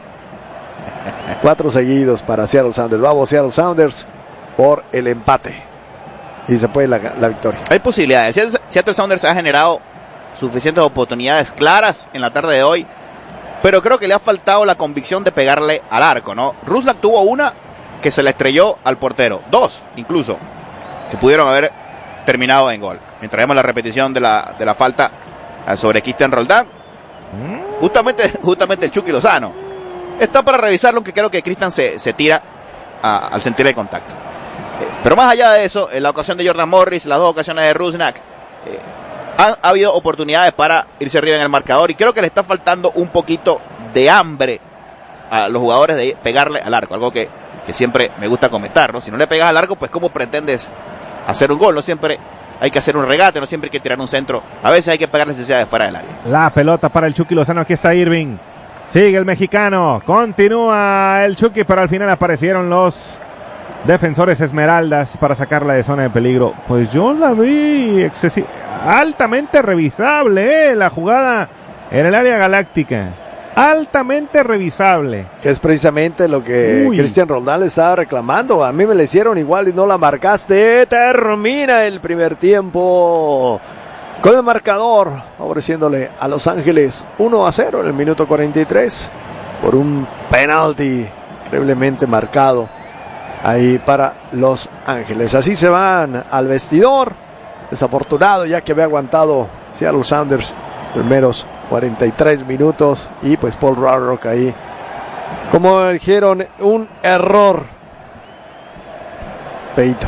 Cuatro seguidos para Seattle Sounders. Vamos Seattle Sounders por el empate y se puede la, la victoria. Hay posibilidades. Seattle Sounders ha generado suficientes oportunidades claras en la tarde de hoy, pero creo que le ha faltado la convicción de pegarle al arco, ¿no? Rusnak tuvo una que se le estrelló al portero, dos incluso que pudieron haber terminado en gol. Mientras vemos la repetición de la, de la falta sobre Cristian Roldán, justamente, justamente el Chucky Lozano está para revisarlo, aunque creo que Cristian se, se tira a, al sentir el contacto. Eh, pero más allá de eso, en la ocasión de Jordan Morris, las dos ocasiones de Rusnak, eh, ha, ha habido oportunidades para irse arriba en el marcador, y creo que le está faltando un poquito de hambre a los jugadores de pegarle al arco, algo que, que siempre me gusta comentar, ¿no? Si no le pegas al arco, pues ¿cómo pretendes hacer un gol? No siempre hay que hacer un regate, no siempre hay que tirar un centro, a veces hay que pegarle si sea de fuera del área. La pelota para el Chucky Lozano, aquí está Irving. Sigue el mexicano, continúa el Chucky, pero al final aparecieron los defensores Esmeraldas para sacarla de zona de peligro. Pues yo la vi excesi- altamente revisable, ¿eh? La jugada en el área galáctica. Altamente revisable. Que es precisamente lo que Uy. Cristian Roldán le estaba reclamando. A mí me la hicieron igual y no la marcaste. Termina el primer tiempo con el marcador favoreciéndole a Los Ángeles uno a cero en el minuto cuarenta y tres por un penalti increíblemente marcado ahí para Los Ángeles. Así se van al vestidor, desafortunado ya que había aguantado Seattle Sounders primeros cuarenta y tres minutos, y pues Paul Rothrock ahí, como dijeron, un error feito.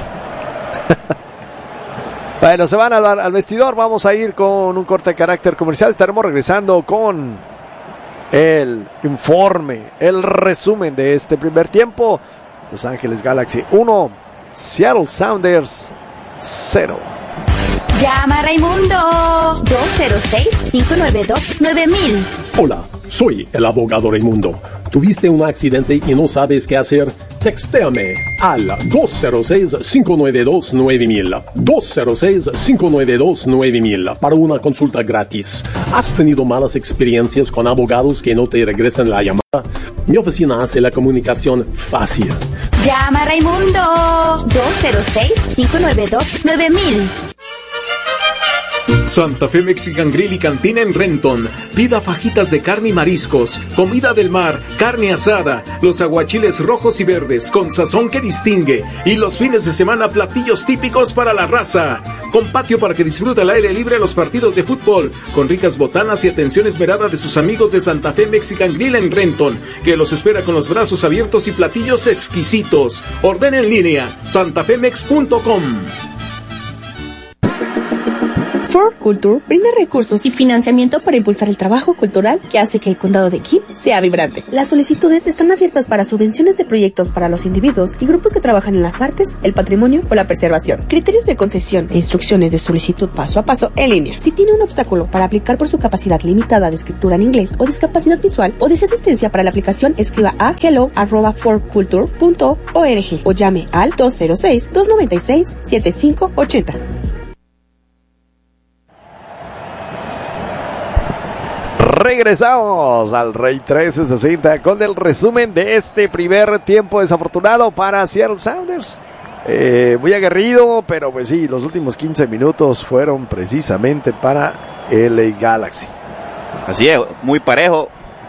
Bueno, se van al, al vestidor. Vamos a ir con un corte de carácter comercial. Estaremos regresando con el informe, el resumen de este primer tiempo. Los Ángeles Galaxy uno, Seattle Sounders cero. Llama a Raimundo dos cero seis, cinco nueve dos, nueve mil. Hola, soy el abogado Raimundo. ¿Tuviste un accidente y no sabes qué hacer? Textéame al dos cero seis, cinco nueve dos, nueve mil. dos cero seis, cinco nueve dos, nueve mil para una consulta gratis. ¿Has tenido malas experiencias con abogados que no te regresan la llamada? Mi oficina hace la comunicación fácil. Llama a Raimundo dos cero seis, cinco nueve dos, nueve mil. Santa Fe Mexican Grill y Cantina en Renton. Pida fajitas de carne y mariscos, comida del mar, carne asada, los aguachiles rojos y verdes con sazón que distingue, y los fines de semana platillos típicos para la raza. Con patio para que disfrute al aire libre los partidos de fútbol, con ricas botanas y atención esmerada de sus amigos de Santa Fe Mexican Grill en Renton, que los espera con los brazos abiertos y platillos exquisitos. Ordena en línea santafemex punto com. Ford Culture brinda recursos y financiamiento para impulsar el trabajo cultural que hace que el condado de Kim sea vibrante. Las solicitudes están abiertas para subvenciones de proyectos para los individuos y grupos que trabajan en las artes, el patrimonio o la preservación. Criterios de concesión e instrucciones de solicitud paso a paso en línea. Si tiene un obstáculo para aplicar por su capacidad limitada de escritura en inglés o discapacidad visual o desea asistencia para la aplicación, escriba a hello arroba ford culture punto org o llame al dos cero seis, dos nueve seis, siete cinco ocho cero. Regresamos al Rey trece sesenta con el resumen de este primer tiempo desafortunado para Seattle Sounders. Eh, muy aguerrido, pero pues sí, los últimos quince minutos fueron precisamente para L A Galaxy. Así es, muy parejo.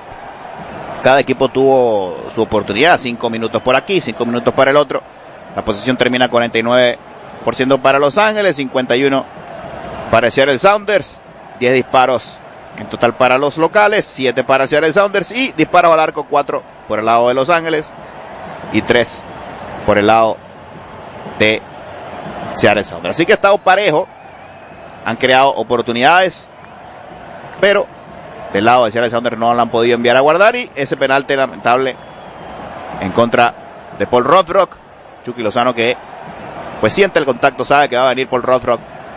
Cada equipo tuvo su oportunidad, cinco minutos por aquí, cinco minutos para el otro. La posición termina cuarenta y nueve por ciento para Los Ángeles, cincuenta y uno para Seattle Sounders, diez disparos en total para los locales, siete para Seattle Sounders y disparos al arco, cuatro por el lado de Los Ángeles y tres por el lado de Seattle Sounders. Así que ha estado parejo, han creado oportunidades, pero del lado de Seattle Sounders no la han podido enviar a guardar, y ese penalti lamentable en contra de Paul Rothrock. Chucky Lozano, que pues siente el contacto, sabe que va a venir Paul Rothrock,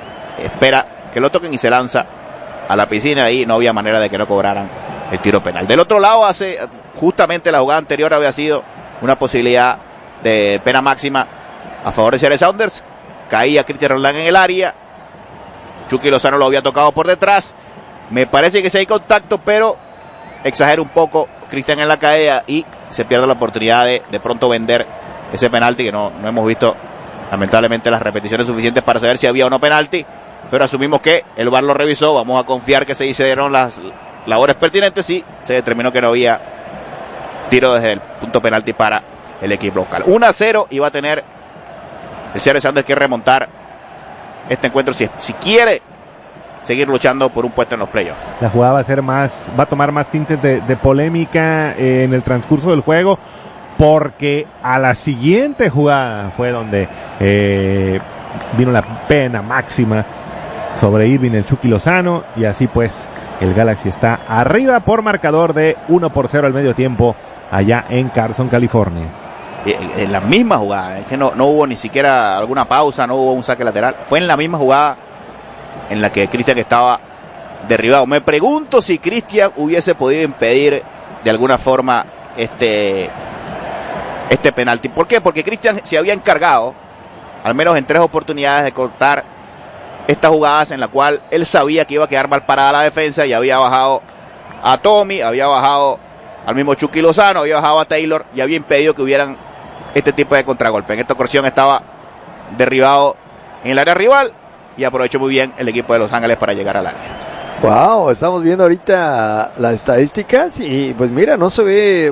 espera que lo toquen y se lanza a la piscina, y no había manera de que no cobraran el tiro penal. Del otro lado, hace justamente la jugada anterior había sido una posibilidad de pena máxima a favor de Seattle Sounders. Caía Cristian Roldán en el área, Chucky Lozano lo había tocado por detrás. Me parece que sí hay contacto, pero exagera un poco Cristian en la caída y se pierde la oportunidad de de pronto vender ese penalti, que no, no hemos visto lamentablemente las repeticiones suficientes para saber si había o no penalti. Pero asumimos que el V A R lo revisó, vamos a confiar que se hicieron las labores pertinentes y se determinó que no había tiro desde el punto penalti para el equipo local. uno a cero, y va a tener el Seattle Sounders que remontar este encuentro si, si quiere seguir luchando por un puesto en los playoffs. La jugada va a ser más, va a tomar más tintes de, de polémica eh, en el transcurso del juego, porque a la siguiente jugada fue donde eh, vino la pena máxima sobre Irving el Chucky Lozano, y así pues el Galaxy está arriba por marcador de uno por cero al medio tiempo allá en Carson, California. En la misma jugada, es que no, no hubo ni siquiera alguna pausa, no hubo un saque lateral, fue en la misma jugada en la que Cristian estaba derribado. Me pregunto si Cristian hubiese podido impedir de alguna forma este, este penalti. ¿Por qué? Porque Cristian se había encargado, al menos en tres oportunidades, de cortar estas jugadas en la cual él sabía que iba a quedar mal parada la defensa, y había bajado a Tommy, había bajado al mismo Chucky Lozano, había bajado a Taylor y había impedido que hubieran este tipo de contragolpe. En esta ocasión estaba derribado en el área rival y aprovechó muy bien el equipo de Los Ángeles para llegar al área. Wow, estamos viendo ahorita las estadísticas y pues mira, no se ve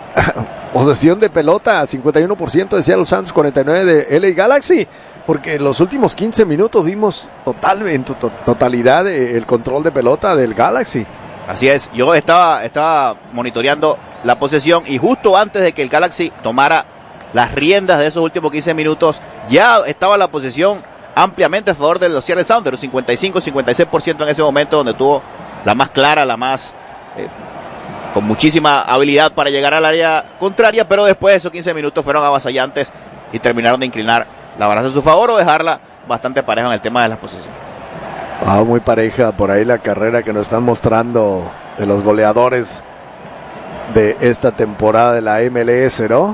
posesión de pelota, cincuenta y uno por ciento de Seattle Sounders, cuarenta y nueve por ciento de L A Galaxy, porque en los últimos quince minutos vimos total, en tu to- totalidad el control de pelota del Galaxy. Así es, yo estaba, estaba monitoreando la posesión, y justo antes de que el Galaxy tomara las riendas de esos últimos quince minutos, ya estaba la posesión ampliamente a favor de los Seattle Sounders, cincuenta y cinco, cincuenta y seis por ciento en ese momento, donde tuvo la más clara, la más eh, con muchísima habilidad para llegar al área contraria, pero después de esos quince minutos fueron avasallantes y terminaron de inclinar la balanza a su favor o dejarla bastante pareja en el tema de las posesiones. Wow, muy pareja por ahí la carrera que nos están mostrando de los goleadores de esta temporada de la M L S, ¿no?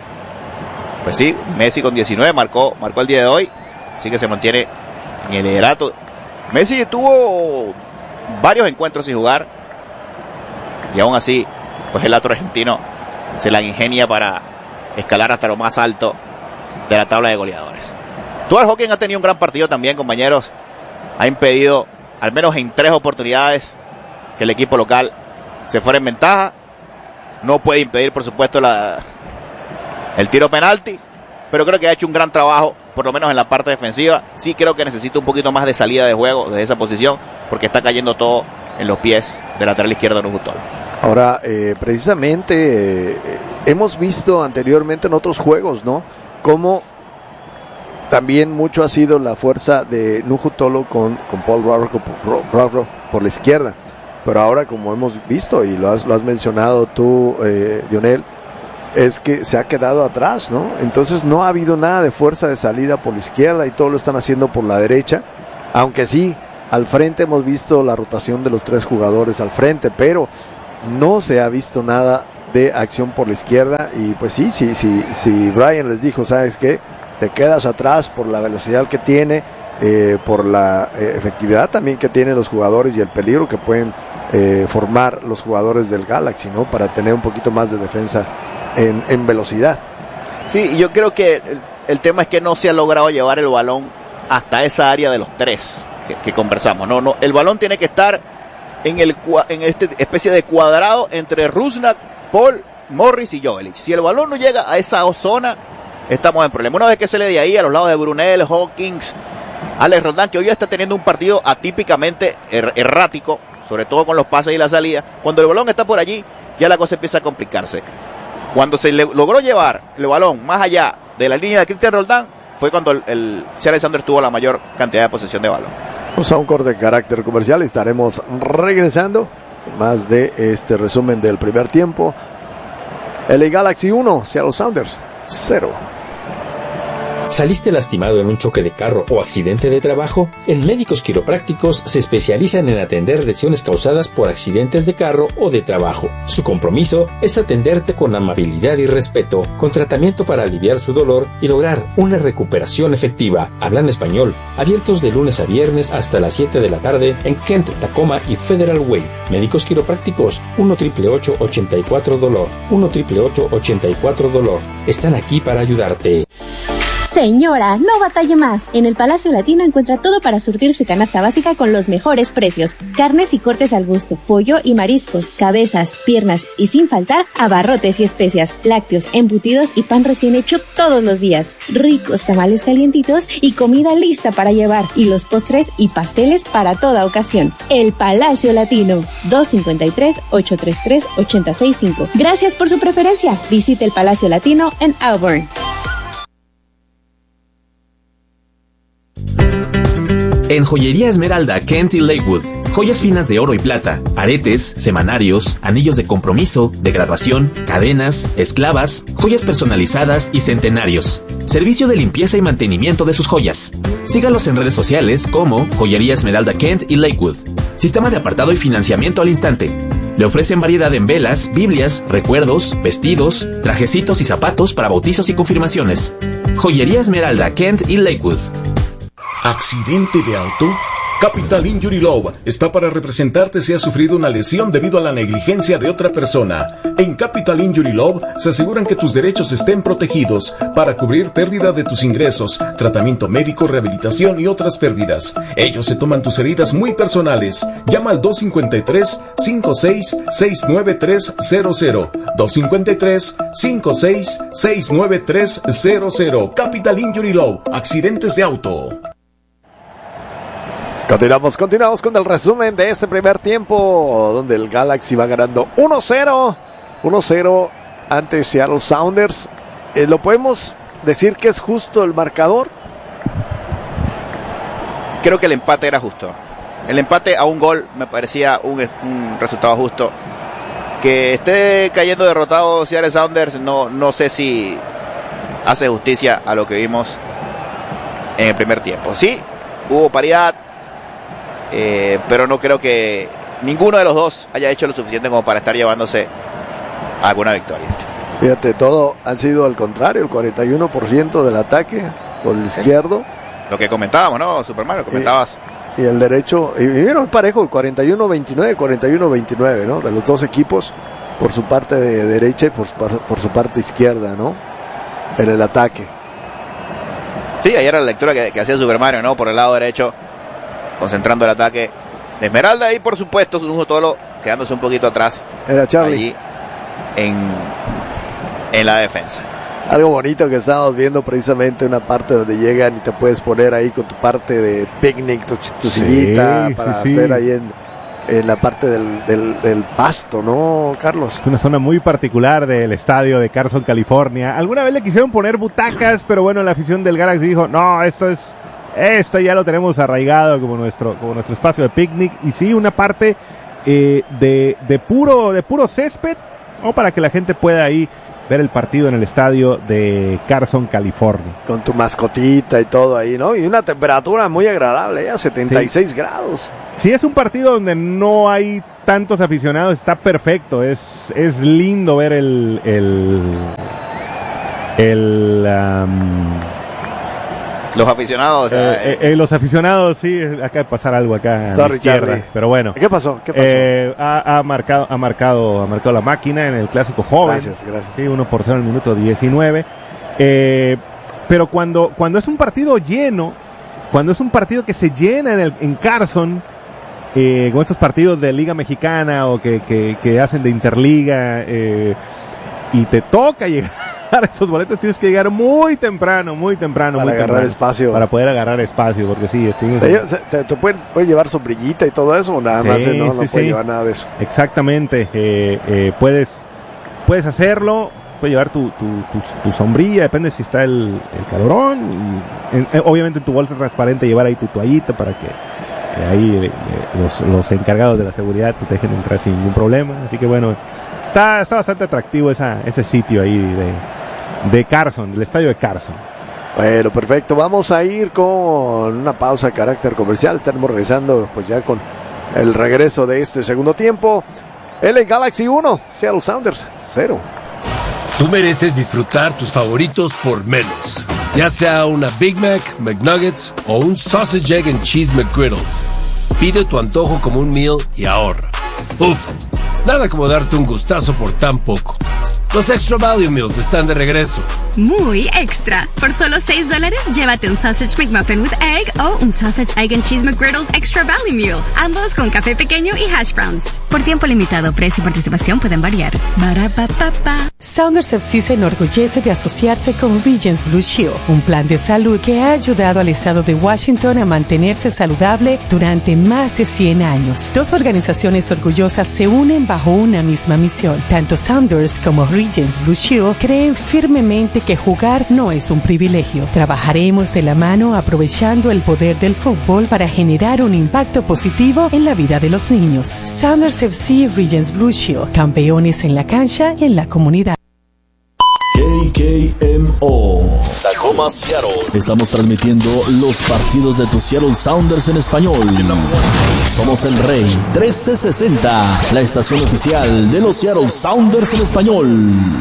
Pues sí, Messi con diecinueve marcó, marcó el día de hoy, así que se mantiene en el liderato. Messi tuvo varios encuentros sin jugar, y aún así, pues el otro argentino se la ingenia para escalar hasta lo más alto de la tabla de goleadores. Stuart Hawkins ha tenido un gran partido también, compañeros. Ha impedido al menos en tres oportunidades que el equipo local se fuera en ventaja. No puede impedir, por supuesto, la, el tiro penalti, pero creo que ha hecho un gran trabajo, por lo menos en la parte defensiva. Sí creo que necesita un poquito más de salida de juego desde esa posición, porque está cayendo todo en los pies del lateral izquierdo Nuhu Tolo. Ahora, eh, precisamente, eh, hemos visto anteriormente en otros juegos, ¿no? Cómo también mucho ha sido la fuerza de Nuhu Tolo con, con Paul Rorro por, por la izquierda. Pero ahora, como hemos visto, y lo has, lo has mencionado tú, eh, Lionel, es que se ha quedado atrás, ¿no? Entonces no ha habido nada de fuerza de salida por la izquierda y todo lo están haciendo por la derecha. Aunque sí, al frente hemos visto la rotación de los tres jugadores al frente, pero no se ha visto nada de acción por la izquierda. Y pues sí, sí, sí, sí, Brian les dijo, ¿sabes qué? Te quedas atrás por la velocidad que tiene, eh, por la eh, efectividad también que tienen los jugadores y el peligro que pueden eh, formar los jugadores del Galaxy, ¿no? Para tener un poquito más de defensa en, en velocidad. Sí, yo creo que el, el tema es que no se ha logrado llevar el balón hasta esa área de los tres que, que conversamos. No, no, el balón tiene que estar en el en este especie de cuadrado entre Rusnak, Paul, Morris y Joveljic. Si el balón no llega a esa zona, estamos en problema. Una vez que se le dé ahí a los lados de Brunel, Hawkins, Alex Roldán, que hoy ya está teniendo un partido atípicamente er- errático, sobre todo con los pases y la salida. Cuando el balón está por allí, ya la cosa empieza a complicarse. Cuando se le logró llevar el balón más allá de la línea de Cristian Roldán, fue cuando el, el Seattle Sounders tuvo la mayor cantidad de posesión de balón. Vamos a un corte de carácter comercial y estaremos regresando con más de este resumen del primer tiempo. L A Galaxy uno, Seattle Sounders cero. ¿Saliste lastimado en un choque de carro o accidente de trabajo? En Médicos Quiroprácticos se especializan en atender lesiones causadas por accidentes de carro o de trabajo. Su compromiso es atenderte con amabilidad y respeto, con tratamiento para aliviar su dolor y lograr una recuperación efectiva. Hablan español, abiertos de lunes a viernes hasta las siete de la tarde en Kent, Tacoma y Federal Way. Médicos Quiroprácticos, uno ocho ocho ocho ochenta y cuatro dolor, uno ocho ocho ocho ochenta y cuatro dolor. Están aquí para ayudarte. Señora, no batalle más. En el Palacio Latino encuentra todo para surtir su canasta básica con los mejores precios. Carnes y cortes al gusto, pollo y mariscos, cabezas, piernas y sin faltar abarrotes y especias, lácteos, embutidos y pan recién hecho todos los días. Ricos tamales calientitos y comida lista para llevar. Y los postres y pasteles para toda ocasión. El Palacio Latino, dos cinco tres, ocho tres tres, ocho seis cinco. Gracias por su preferencia. Visite el Palacio Latino en Auburn. En Joyería Esmeralda, Kent y Lakewood, joyas finas de oro y plata, aretes, semanarios, anillos de compromiso, de graduación, cadenas, esclavas, joyas personalizadas y centenarios. Servicio de limpieza y mantenimiento de sus joyas. Sígalos en redes sociales como Joyería Esmeralda Kent y Lakewood. Sistema de apartado y financiamiento al instante. Le ofrecen variedad en velas, biblias, recuerdos, vestidos, trajecitos y zapatos para bautizos y confirmaciones. Joyería Esmeralda Kent y Lakewood. ¿Accidente de auto? Capital Injury Law está para representarte si has sufrido una lesión debido a la negligencia de otra persona. En Capital Injury Law se aseguran que tus derechos estén protegidos para cubrir pérdida de tus ingresos, tratamiento médico, rehabilitación y otras pérdidas. Ellos se toman tus heridas muy personales. Llama al dos cinco tres, cinco seis, seis nueve tres cero cero. dos cinco tres, cinco seis, seis nueve tres cero cero. Capital Injury Law. Accidentes de auto. Continuamos, continuamos con el resumen de este primer tiempo, donde el Galaxy va ganando uno cero, uno cero ante Seattle Sounders. Eh, ¿Lo podemos decir que es justo el marcador? Creo que el empate era justo. El empate a un gol me parecía un, un resultado justo. Que esté cayendo derrotado Seattle Sounders, no, no sé si hace justicia a lo que vimos en el primer tiempo. Sí, hubo paridad. Eh, pero no creo que ninguno de los dos haya hecho lo suficiente como para estar llevándose alguna victoria. Fíjate, todo ha sido al contrario, el cuarenta y uno por ciento del ataque por el sí. izquierdo. Lo que comentábamos, ¿no, Superman? Lo comentabas. Y, y el derecho, y vieron parejo, el cuarenta y uno veintinueve, cuarenta y uno veintinueve, ¿no? De los dos equipos, por su parte de derecha y por, por su parte izquierda, ¿no? En el ataque. Sí, ayer era la lectura que, que hacía Super Mario, ¿no? Por el lado derecho, concentrando el ataque de Esmeralda y por supuesto Nujo Tolo quedándose un poquito atrás. Era Charlie. Allí en, en la defensa. Algo bonito que estábamos viendo precisamente, una parte donde llegan y te puedes poner ahí con tu parte de picnic, tu, tu Sí, sillita para sí, sí. hacer ahí en, en la parte del, del, del pasto, ¿no, Carlos? Es una zona muy particular del estadio de Carson, California. Alguna vez le quisieron poner butacas, pero bueno, la afición del Galaxy dijo, no, esto es, esto ya lo tenemos arraigado como nuestro, como nuestro espacio de picnic. Y sí, una parte eh, de, de puro, de puro césped, o para que la gente pueda ahí ver el partido en el estadio de Carson, California. Con tu mascotita y todo ahí, ¿no? Y una temperatura muy agradable, ya setenta y seis Sí. grados. Si es un partido donde no hay tantos aficionados, está perfecto. Es, es lindo ver el... el, el um, Los aficionados, o sea, eh, eh, eh, los aficionados, sí, acaba de pasar algo acá a Sorry, mi izquierda, Charlie. pero bueno. ¿Qué pasó? ¿Qué pasó? Eh, ha, ha marcado, ha marcado, ha marcado la máquina en el clásico joven. Gracias, gracias. Sí, uno por cero en el minuto diecinueve. Eh, pero cuando, cuando es un partido lleno, cuando es un partido que se llena en, el, en Carson, eh, con estos partidos de Liga Mexicana o que, que, que hacen de Interliga, eh, y te toca llegar a estos boletos, tienes que llegar muy temprano, muy temprano. Para muy agarrar temprano, espacio. Para poder agarrar espacio, porque sí, estuvimos... ¿Te, te, te pueden, pueden llevar sombrillita y todo eso o nada Sí, más? eh, No, no sí, puedes sí. llevar nada de eso. Exactamente, eh, eh, puedes, puedes hacerlo, puedes llevar tu, tu, tu, tu sombrilla, depende si está el, el calorón, y en, eh, obviamente en tu bolsa transparente llevar ahí tu toallita para que eh, ahí eh, los, los encargados de la seguridad te dejen entrar sin ningún problema, así que bueno, está, está bastante atractivo esa, ese sitio ahí de, de Carson, del estadio de Carson. Bueno, perfecto. Vamos a ir con una pausa de carácter comercial. Estaremos regresando pues ya con el regreso de este segundo tiempo. L A Galaxy uno, Seattle Sounders cero. Tú mereces disfrutar tus favoritos por menos. Ya sea una Big Mac, McNuggets o un Sausage, Egg and Cheese McGriddles. Pide tu antojo como un meal y ahorra. Uf, nada como darte un gustazo por tan poco. Los Extra Value Meals están de regreso. Muy extra. Por solo seis dólares, llévate un Sausage McMuffin with Egg o un Sausage, Egg and Cheese McGriddles Extra Value Meal. Ambos con café pequeño y hash browns. Por tiempo limitado, precio y participación pueden variar. Ba-ra-pa-pa-pa. Sounders F C se enorgullece de asociarse con Regents Blue Shield, un plan de salud que ha ayudado al estado de Washington a mantenerse saludable durante más de cien años. Dos organizaciones orgullosas se unen bajo una misma misión. Tanto Sounders como Regents Blue Shield creen firmemente que jugar no es un privilegio. Trabajaremos de la mano aprovechando el poder del fútbol para generar un impacto positivo en la vida de los niños. Sounders F C y Regents Blue Shield, campeones en la cancha y en la comunidad. K K M O Tacoma, Seattle. Estamos transmitiendo los partidos de tus Seattle Sounders en español. Somos el Rey trece sesenta, la estación oficial de los Seattle Sounders en español.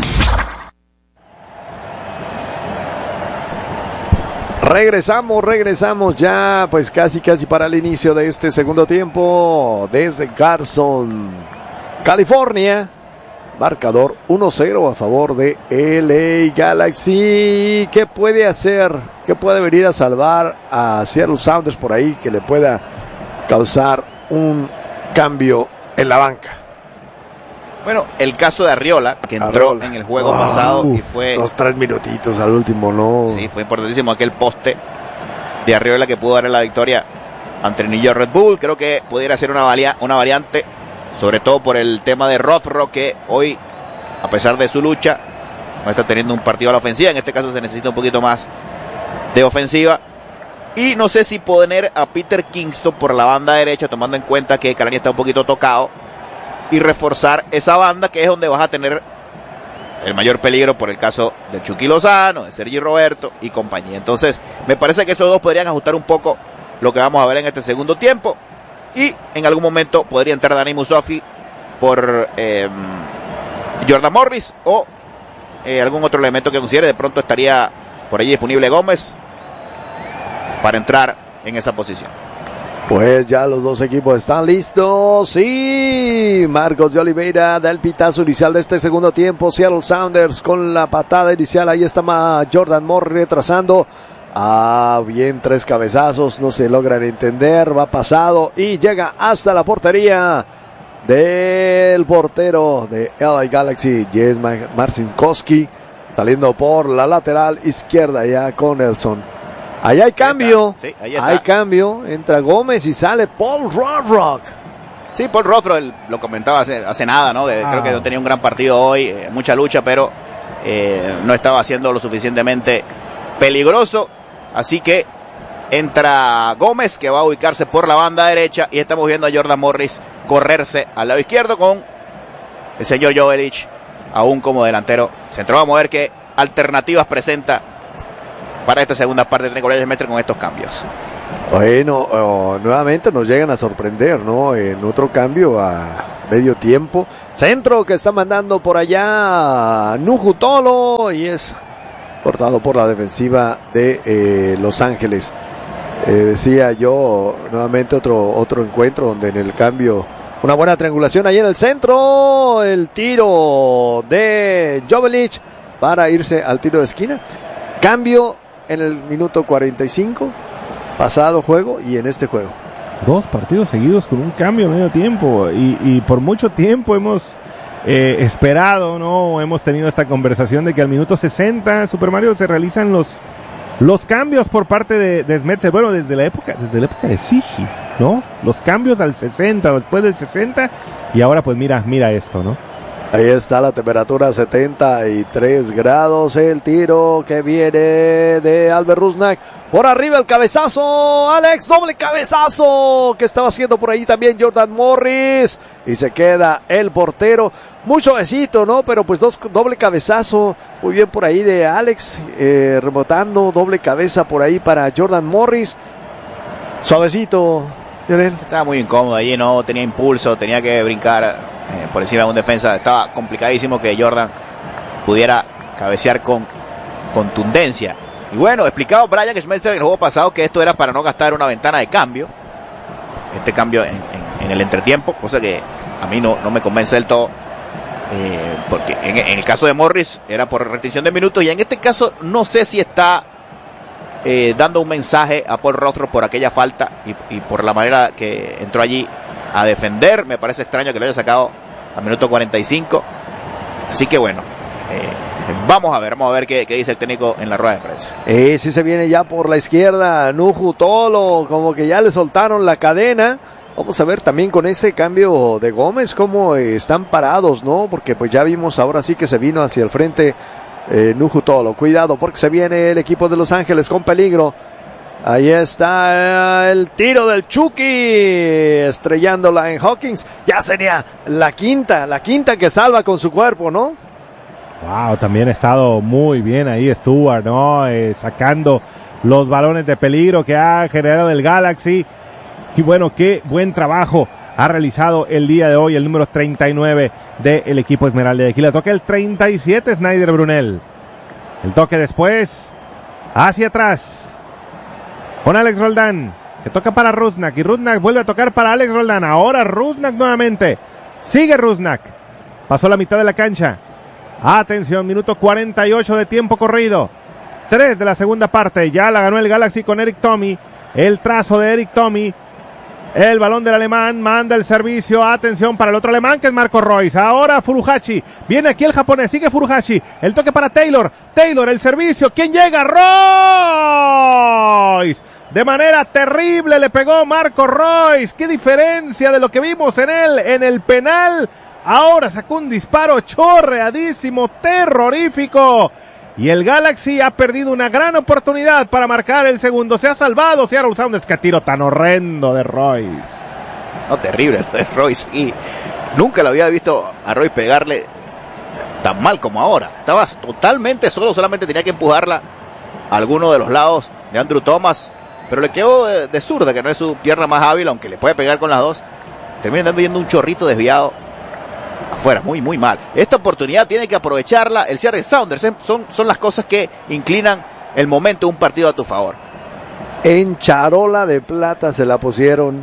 Regresamos, regresamos ya, pues casi casi para el inicio de este segundo tiempo desde Carson, California. Marcador uno cero a favor de L A Galaxy. ¿Qué puede hacer? ¿Qué puede venir a salvar a Seattle Sounders por ahí que le pueda causar un cambio en la banca? Bueno, el caso de Arriola, que entró Arriola. en el juego Ah, pasado uf, y fue... Los tres minutitos al último, ¿no? Sí, fue importantísimo aquel poste de Arriola que pudo darle la victoria ante el New York Red Bull. Creo que pudiera ser una, valia, una variante, sobre todo por el tema de Rothro, que hoy, a pesar de su lucha, no está teniendo un partido a la ofensiva. En este caso se necesita un poquito más de ofensiva. Y no sé si poner a Peter Kingston por la banda derecha, tomando en cuenta que Kalani está un poquito tocado, y reforzar esa banda, que es donde vas a tener el mayor peligro por el caso de Chucky Lozano, de Sergi Roberto y compañía. Entonces, me parece que esos dos podrían ajustar un poco lo que vamos a ver en este segundo tiempo. Y en algún momento podría entrar Dani Musofi por eh, Jordan Morris o eh, algún otro elemento que considere. De pronto estaría por allí disponible Gómez para entrar en esa posición. Pues ya los dos equipos están listos. Sí, Marcos de Oliveira da el pitazo inicial de este segundo tiempo. Seattle Sounders con la patada inicial. Ahí está Jordan Morris retrasando Ah, bien, tres cabezazos, no se logran entender, va pasado y llega hasta la portería del portero de L A Galaxy, Jess Marcinkowski, saliendo por la lateral izquierda ya con Nelson. Ahí hay cambio, sí, ahí está. Hay cambio, entra Gómez y sale Paul Rothrock. Sí, Paul Rothrock, lo comentaba hace, hace nada, ¿no? De, ah. Creo que no tenía un gran partido hoy, eh, mucha lucha, pero eh, no estaba haciendo lo suficientemente peligroso. Así que entra Gómez, que va a ubicarse por la banda derecha, y estamos viendo a Jordan Morris correrse al lado izquierdo con el señor Joveljic aún como delantero centro. Vamos a ver qué alternativas presenta para esta segunda parte de Nicolás Mestre con estos cambios. Bueno, oh, nuevamente nos llegan a sorprender, ¿no? En otro cambio a medio tiempo. Centro que está mandando por allá Nuhu Tolo y es cortado por la defensiva de eh, Los Ángeles. Eh, decía yo, nuevamente otro, otro encuentro donde en el cambio, una buena triangulación ahí en el centro, el tiro de Joveljic para irse al tiro de esquina. Cambio en el minuto cuarenta y cinco, pasado juego y en este juego. Dos partidos seguidos con un cambio a medio tiempo y, y por mucho tiempo hemos eh, esperado, ¿no? Hemos tenido esta conversación de que al minuto sesenta, Super Mario, se realizan los los cambios por parte de, de Smetzer. Bueno, desde la época desde la época de Sigi, ¿no? Los cambios al sesenta, después del sesenta, y ahora pues mira, mira esto, ¿no? Ahí está la temperatura, setenta y tres grados, el tiro que viene de Albert Rusnak, por arriba el cabezazo, Alex, doble cabezazo, que estaba haciendo por ahí también Jordan Morris, y se queda el portero, muy suavecito, ¿no? Pero pues dos, doble cabezazo, muy bien por ahí de Alex, eh, rebotando, doble cabeza por ahí para Jordan Morris, suavecito, Lionel. Estaba muy incómodo allí, no tenía impulso, tenía que brincar Eh, por encima de un defensa. Estaba complicadísimo que Jordan pudiera cabecear con contundencia. Y bueno, explicaba Brian Schmetzer en el juego pasado que esto era para no gastar una ventana de cambio, este cambio en, en, en el entretiempo, cosa que a mí no, no me convence del todo, eh, porque en, en el caso de Morris era por restricción de minutos, y en este caso no sé si está eh, dando un mensaje a Paul Rothrock por aquella falta y, y por la manera que entró allí a defender. Me parece extraño que lo haya sacado a minuto cuarenta y cinco. Así que bueno, eh, vamos a ver, vamos a ver qué, qué dice el técnico en la rueda de prensa. Eh, sí se viene ya por la izquierda, Nuhu Tolo, como que ya le soltaron la cadena. Vamos a ver también con ese cambio de Gómez cómo eh, están parados, ¿no? Porque pues ya vimos ahora sí que se vino hacia el frente eh, Nuhu Tolo. Cuidado porque se viene el equipo de Los Ángeles con peligro. Ahí está el tiro del Chucky, estrellándola en Hawkins. Ya sería la quinta, la quinta que salva con su cuerpo, ¿no? Wow, también ha estado muy bien ahí Stuart, ¿no? Eh, sacando los balones de peligro que ha generado el Galaxy. Y bueno, qué buen trabajo ha realizado el día de hoy el número treinta y nueve del equipo Esmeralda. De aquí le toca el treinta y siete, Snyder Brunel. El toque después, hacia atrás, con Alex Roldán, que toca para Rusnak, y Rusnak vuelve a tocar para Alex Roldán. Ahora Rusnak nuevamente, sigue Rusnak, pasó la mitad de la cancha. Atención, minuto cuarenta y ocho de tiempo corrido, tres de la segunda parte, ya la ganó el Galaxy con Eric Tommy, el trazo de Eric Tommy, el balón del alemán, manda el servicio, atención para el otro alemán que es Marco Royce. Ahora Furuhashi, viene aquí el japonés, sigue Furuhashi, el toque para Taylor, Taylor el servicio, ¿quién llega? Royce, de manera terrible le pegó Marco Royce, qué diferencia de lo que vimos en él en el penal. Ahora sacó un disparo chorreadísimo, terrorífico, y el Galaxy ha perdido una gran oportunidad para marcar el segundo. Se ha salvado Seattle Sounders. Qué tiro tan horrendo de Royce. No, terrible de Royce. Y nunca lo había visto a Royce pegarle tan mal como ahora. Estaba totalmente solo, solamente tenía que empujarla a alguno de los lados de Andrew Thomas, pero le quedó de, de zurda, que no es su pierna más hábil, aunque le puede pegar con las dos. Termina dando viendo un chorrito desviado afuera, muy muy mal. Esta oportunidad tiene que aprovecharla el Seattle Sounders. Son, son las cosas que inclinan el momento de un partido a tu favor. En charola de plata se la pusieron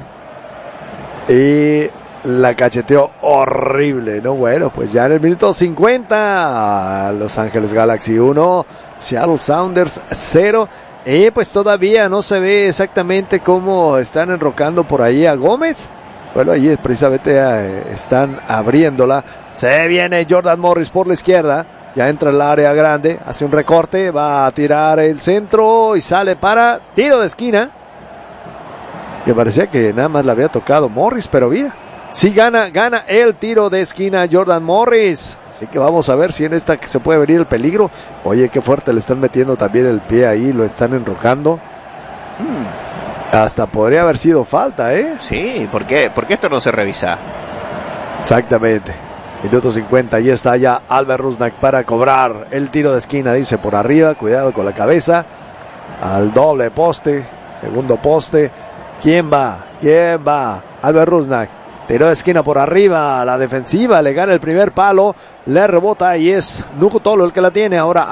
y la cacheteó horrible, ¿no? Bueno, pues ya en el minuto cincuenta, Los Ángeles Galaxy uno, Seattle Sounders cero. Y pues todavía no se ve exactamente cómo están enrocando por ahí a Gómez. Bueno, ahí precisamente eh, están abriéndola. Se viene Jordan Morris por la izquierda. Ya entra al área grande. Hace un recorte. Va a tirar el centro. Y sale para tiro de esquina. Que parecía que nada más le había tocado Morris. Pero mira. Sí gana, gana el tiro de esquina Jordan Morris. Así que vamos a ver si en esta que se puede venir el peligro. Oye, qué fuerte le están metiendo también el pie ahí. Lo están enrocando. Hmm. Hasta podría haber sido falta, ¿eh? Sí, ¿por qué? ¿Por qué esto no se revisa? Exactamente. Minuto cincuenta, y está ya Albert Rusnak para cobrar el tiro de esquina, dice por arriba, cuidado con la cabeza. Al doble poste, segundo poste. ¿Quién va? ¿Quién va? Albert Rusnak. Tiro de esquina por arriba, la defensiva le gana el primer palo, le rebota y es Nuku Tolo el que la tiene. Ahora